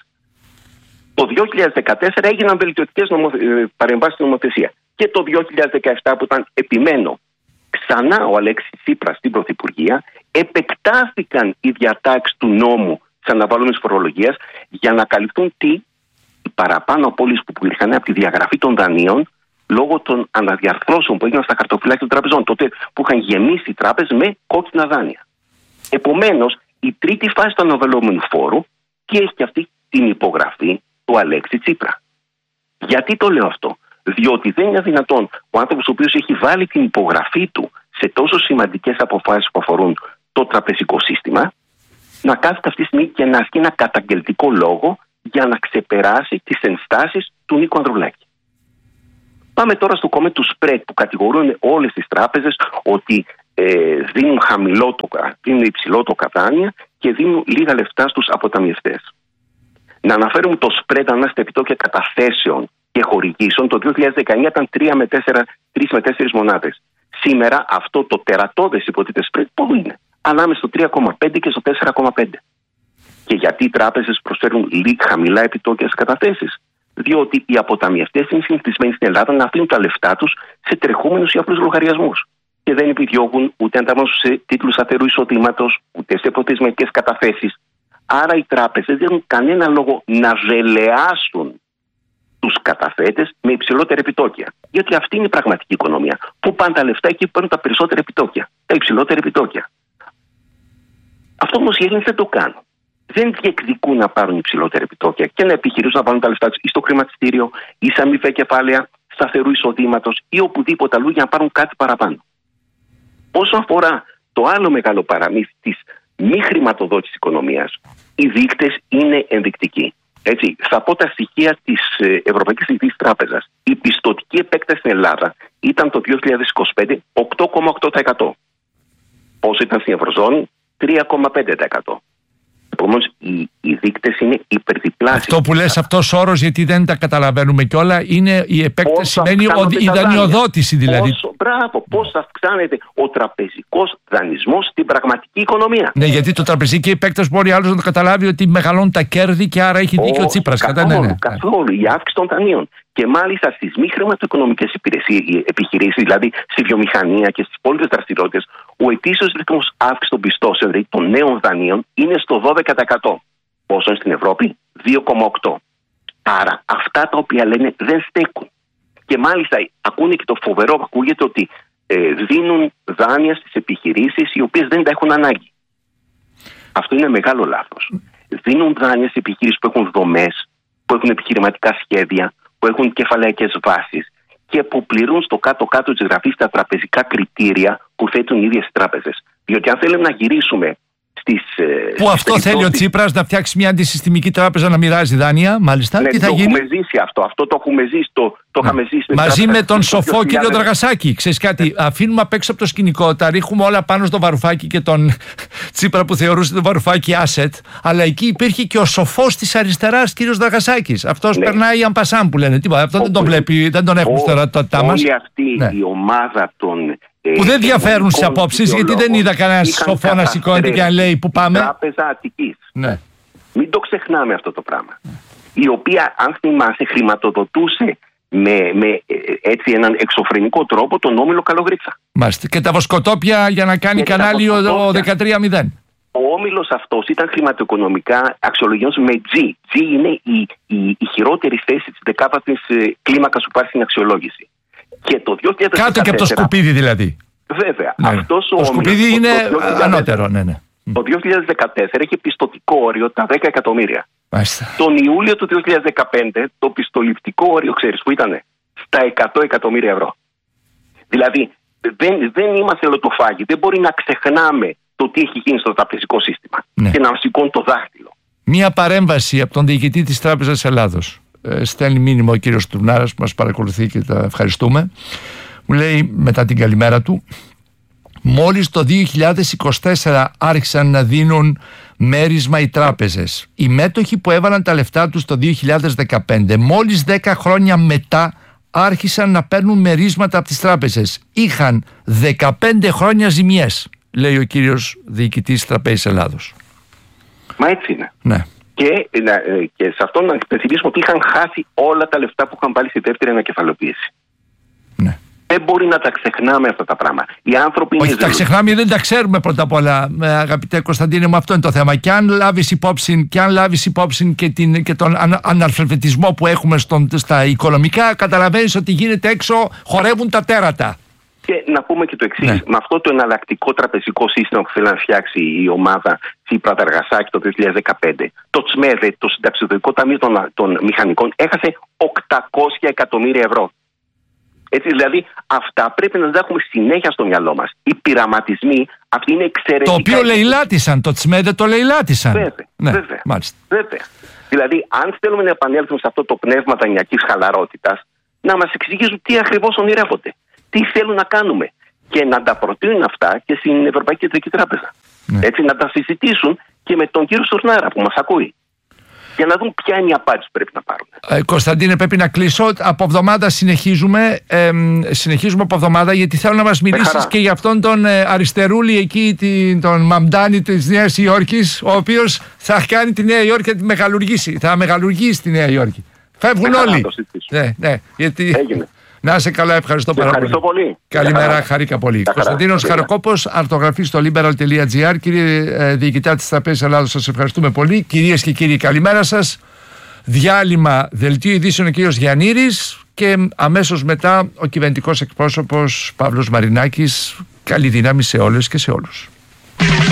Το δύο χιλιάδες δεκατέσσερα έγιναν βελτιωτικές νομο, ε, παρεμβάσεις στην νομοθεσία. Και το δύο χιλιάδες δεκαεπτά που ήταν επιμένω ξανά ο Αλέξης Τσίπρας στην Πρωθυπουργία, επεκτάθηκαν οι διατάξεις του νόμου της αναβαλώμενης φορολογίας για να καλυφθούν τι? Οι παραπάνω απώλειες που υπήρχαν από τη διαγραφή των δανείων λόγω των αναδιαρθρώσεων που έγιναν στα χαρτοφυλάκια των τραπεζών, τότε που είχαν γεμίσει οι τράπεζες με κόκκινα δάνεια. Επομένως, η τρίτη φάση του αναβαλώμενου φόρου, τι έχει και αυτή? την υπογραφή του Αλέξη Τσίπρα. Γιατί το λέω αυτό? Διότι δεν είναι δυνατόν ο άνθρωπος ο οποίος έχει βάλει την υπογραφή του σε τόσο σημαντικές αποφάσεις που αφορούν το τραπεζικό σύστημα να κάθεται αυτή τη στιγμή και να ασκεί ένα καταγγελτικό λόγο για να ξεπεράσει τις ενστάσεις του Νίκου Ανδρουλάκη. Πάμε τώρα στο κομμάτι του spread που κατηγορούν όλες τις τράπεζες ότι ε, δίνουν χαμηλό το, δίνουν υψηλό το κατάνια και δίνουν λίγα λεφτά στους αποταμιευτές. Να αναφέρουμε το spread ανά στα επιτόκια καταθέσεων και χορηγήσεων το δύο χιλιάδες δεκαεννιά ήταν τρία με τέσσερις μονάδες. Σήμερα αυτό το τερατώδες υποτίθεται spread πού είναι? Ανάμεσα στο τρία κόμμα πέντε και στο τέσσερα κόμμα πέντε. Και γιατί οι τράπεζες προσφέρουν λίγα χαμηλά επιτόκια στις καταθέσεις? Διότι οι αποταμιευτές είναι συνηθισμένοι στην Ελλάδα να αφήνουν τα λεφτά τους σε τρεχούμενους ή απλούς λογαριασμούς. Και δεν επιδιώκουν ούτε αντάμωσους σε τίτλους σταθερού εισοδήματος, ούτε σε προθεσμιακές καταθέσεις. Άρα οι τράπεζες δεν έχουν κανένα λόγο να δελεάσουν τους καταθέτες με υψηλότερα επιτόκια. Γιατί αυτή είναι η πραγματική οικονομία. Πού πάνε τα λεφτά, εκεί που παίρνουν τα περισσότερα επιτόκια, τα υψηλότερα επιτόκια. Αυτό όμως οι Έλληνες δεν το κάνουν. Δεν διεκδικούν να πάρουν υψηλότερα επιτόκια και να επιχειρήσουν να βάλουν τα λεφτά τους ή στο χρηματιστήριο ή σε αμοιβαία κεφάλαια σταθερού εισοδήματος ή οπουδήποτε αλλού για να πάρουν κάτι παραπάνω. Όσον αφορά το άλλο μεγάλο παραμύθι της μη χρηματοδότησης οικονομίας, οι δείκτες είναι ενδεικτικοί. Έτσι, θα πω τα στοιχεία της Ευρωπαϊκής Κεντρικής Τράπεζας. Η πιστωτική επέκταση στην Ελλάδα ήταν το δύο χιλιάδες είκοσι πέντε οκτώ κόμμα οκτώ τοις εκατό. Όσο ήταν στην Ευρωζώνη, τρία κόμμα πέντε τοις εκατό. Επομένως, οι, οι δείκτες είναι υπερδιπλάσιοι. Αυτό που λες, αυτός ο όρος, γιατί δεν τα καταλαβαίνουμε κιόλα, είναι η επέκταση, σημαίνει η δανειοδότηση δηλαδή. Πόσο, μπράβο, πώς αυξάνεται ο τραπεζικός δανεισμός στην πραγματική οικονομία. Ναι, γιατί το τραπεζική επέκταση μπορεί άλλος να το καταλάβει ότι μεγαλώνουν τα κέρδη και άρα έχει δίκιο ο Τσίπρας. Καθόλου, ναι, ναι. καθόλου, η αύξηση των δανείων. Και μάλιστα στις μη χρηματοοικονομικές επιχειρήσεις, δηλαδή στη βιομηχανία και στις υπόλοιπες δραστηριότητες, ο ετήσιος ρυθμός αύξησης των πιστώσεων, δηλαδή των νέων δανείων, είναι στο δώδεκα τοις εκατό. Πόσο είναι στην Ευρώπη? δύο κόμμα οκτώ τοις εκατό. Άρα αυτά τα οποία λένε δεν στέκουν. Και μάλιστα ακούνε και το φοβερό που ακούγεται ότι ε, δίνουν δάνεια στις επιχειρήσεις οι οποίες δεν τα έχουν ανάγκη. Αυτό είναι μεγάλο λάθος. Δίνουν δάνεια στις επιχειρήσεις που έχουν δομές, που έχουν επιχειρηματικά σχέδια, που έχουν κεφαλαϊκές βάσεις και που πληρούν στο κάτω-κάτω της γραφής τα τραπεζικά κριτήρια που θέτουν οι ίδιες τράπεζες. Διότι αν θέλουμε να γυρίσουμε στις. Που αυτό περιπτώσεις... θέλει ο Τσίπρας, να φτιάξει μια αντισυστημική τράπεζα να μοιράζει δάνεια, μάλιστα. Ναι, τι θα το γίνει? έχουμε ζήσει αυτό. Αυτό το έχουμε ζήσει. Το, το ναι. ζήσει Μαζί με τον σοφό κύριο Δραγασάκη. Ξέρεις κάτι, αφήνουμε απ' έξω από το σκηνικό, τα ρίχνουμε όλα πάνω στο Βαρουφάκη και τον Τσίπρα που θεωρούσε τον Βαρουφάκη asset. Αλλά εκεί υπήρχε και ο σοφός της αριστεράς κύριος Δραγασάκης. Αυτός ναι. περνάει αμπασάν που λένε. Τίποτα, αυτό δεν τον βλέπει, δεν τον έχουμε στην ερωτότητά μας. Όλη αυτή ναι. η ομάδα των. Που δεν διαφέρουν στις απόψεις, γιατί δεν είδα κανένα σοφό να σηκώνεται και να λέει που πάμε. Τράπεζα Αττικής. Ναι. Μην το ξεχνάμε αυτό το πράγμα. Η οποία, αν θυμάσαι, χρηματοδοτούσε με, με έτσι έναν εξωφρενικό τρόπο τον Όμιλο Καλογρίτσα. Μάλιστα. Και τα βοσκοτόπια για να κάνει και κανάλι ο δεκατρία μηδέν. Ο όμιλος αυτός ήταν χρηματοοικονομικά αξιολογημένος με G. G είναι η, η, η χειρότερη θέση της δεκάπατης κλίμακας που υπάρχει στην αξιολογήση. Και το δύο χιλιάδες δεκατέσσερα, κάτω και από το σκουπίδι δηλαδή. Βέβαια. Ναι. Αυτός το ο σκουπίδι όμιλος, είναι το, το ανώτερο. Ναι, ναι. Το δύο χιλιάδες δεκατέσσερα είχε πιστωτικό όριο τα δέκα εκατομμύρια. Μάλιστα. Τον Ιούλιο του δύο χιλιάδες δεκαπέντε το πιστοληπτικό όριο, ξέρεις που ήταν, στα εκατό εκατομμύρια ευρώ. Δηλαδή δεν, δεν είμαστε λοτοφάγοι. Δεν μπορεί να ξεχνάμε το τι έχει γίνει στο τραπεζικό σύστημα ναι. και να σηκώνει το δάχτυλο. Μία παρέμβαση από τον διοικητή της Τράπεζας Ελλάδος. Ε, στέλνει μήνυμα ο κύριος Τουρνάρας που μας παρακολουθεί και τα ευχαριστούμε. Μου λέει μετά την καλημέρα του, μόλις το δύο χιλιάδες είκοσι τέσσερα άρχισαν να δίνουν μέρισμα οι τράπεζες. Οι μέτοχοι που έβαλαν τα λεφτά τους το δύο χιλιάδες δεκαπέντε, μόλις δέκα χρόνια μετά άρχισαν να παίρνουν μερίσματα από τις τράπεζες. Είχαν δεκαπέντε χρόνια ζημιές, λέει ο κύριος διοικητής της Τραπέζης Ελλάδος. Μα έτσι είναι. Ναι. Και, και σε αυτό να υπενθυμίσουμε ότι είχαν χάσει όλα τα λεφτά που είχαν βάλει στη δεύτερη ανακεφαλοποίηση. Ναι. Δεν μπορεί να τα ξεχνάμε αυτά τα πράγματα. Οι άνθρωποι Όχι, είναι τα ξεχνάμε, δεν τα ξέρουμε πρώτα απ' όλα, αγαπητέ Κωνσταντίνε, με αυτό είναι το θέμα. Και αν λάβεις υπόψη και, αν λάβεις υπόψη και, την, και τον ανα, αναλφαβητισμό που έχουμε στον, στα οικονομικά, καταλαβαίνεις ότι γίνεται έξω, χορεύουν τα τέρατα. Και να πούμε και το εξής, ναι. με αυτό το εναλλακτικό τραπεζικό σύστημα που θέλει να φτιάξει η ομάδα Τσίπρα Δεργασάκη το δύο χιλιάδες δεκαπέντε, το ΤΣΜΕΔΕ, το Συνταξιδοτικό Ταμείο των, των Μηχανικών, έχασε οκτακόσια εκατομμύρια ευρώ. Έτσι, δηλαδή, αυτά πρέπει να τα έχουμε συνέχεια στο μυαλό μας. Οι πειραματισμοί, αυτοί είναι εξαιρετικά. Το οποίο λαιλάτισαν, το ΤΣΜΕΔΕ το λαιλάτισαν. Βέβαια, ναι, βέβαια, μάλιστα. βέβαια. Δηλαδή, αν θέλουμε να επανέλθουμε σε αυτό το πνεύμα δανειακής χαλαρότητας, να μας εξηγήσουν τι ακριβώς ονειρεύονται, τι θέλουν να κάνουμε και να τα προτείνουν αυτά και στην Ευρωπαϊκή Κεντρική Τράπεζα. Ναι. Έτσι, να τα συζητήσουν και με τον κύριο Στουρνάρα που μας ακούει. Για να δουν ποια είναι η απάντηση που πρέπει να πάρουν. Ε, Κωνσταντίνε, πρέπει να κλείσω. Από εβδομάδα συνεχίζουμε. Ε, συνεχίζουμε από εβδομάδα, γιατί θέλω να μας μιλήσεις και για αυτόν τον ε, αριστερούλη εκεί, την, τον Μαμντάνη της Νέας Υόρκης, ο οποίος θα κάνει τη Νέα Υόρκη να τη μεγαλουργήσει. Θα μεγαλουργήσει τη Νέα Υόρκη. Φεύγουν με όλοι. Ναι, ναι, γιατί... Έγινε. Να είσαι καλά, ευχαριστώ πάρα ευχαριστώ πολύ. πολύ. Καλημέρα, χαρήκα πολύ. Κωνσταντίνος Χαροκόπος, αρθογραφή στο liberal τελεία gr. Κύριε ε, Διοικητά της Τραπέζης Ελλάδος, σας ευχαριστούμε πολύ. Κυρίες και κύριοι, καλημέρα σας. Διάλειμμα, δελτίο ειδήσεων ο κύριος Γιαννήρης και αμέσως μετά ο κυβερνητικός εκπρόσωπος Παύλος Μαρινάκης. Καλή δύναμη σε όλες και σε όλους.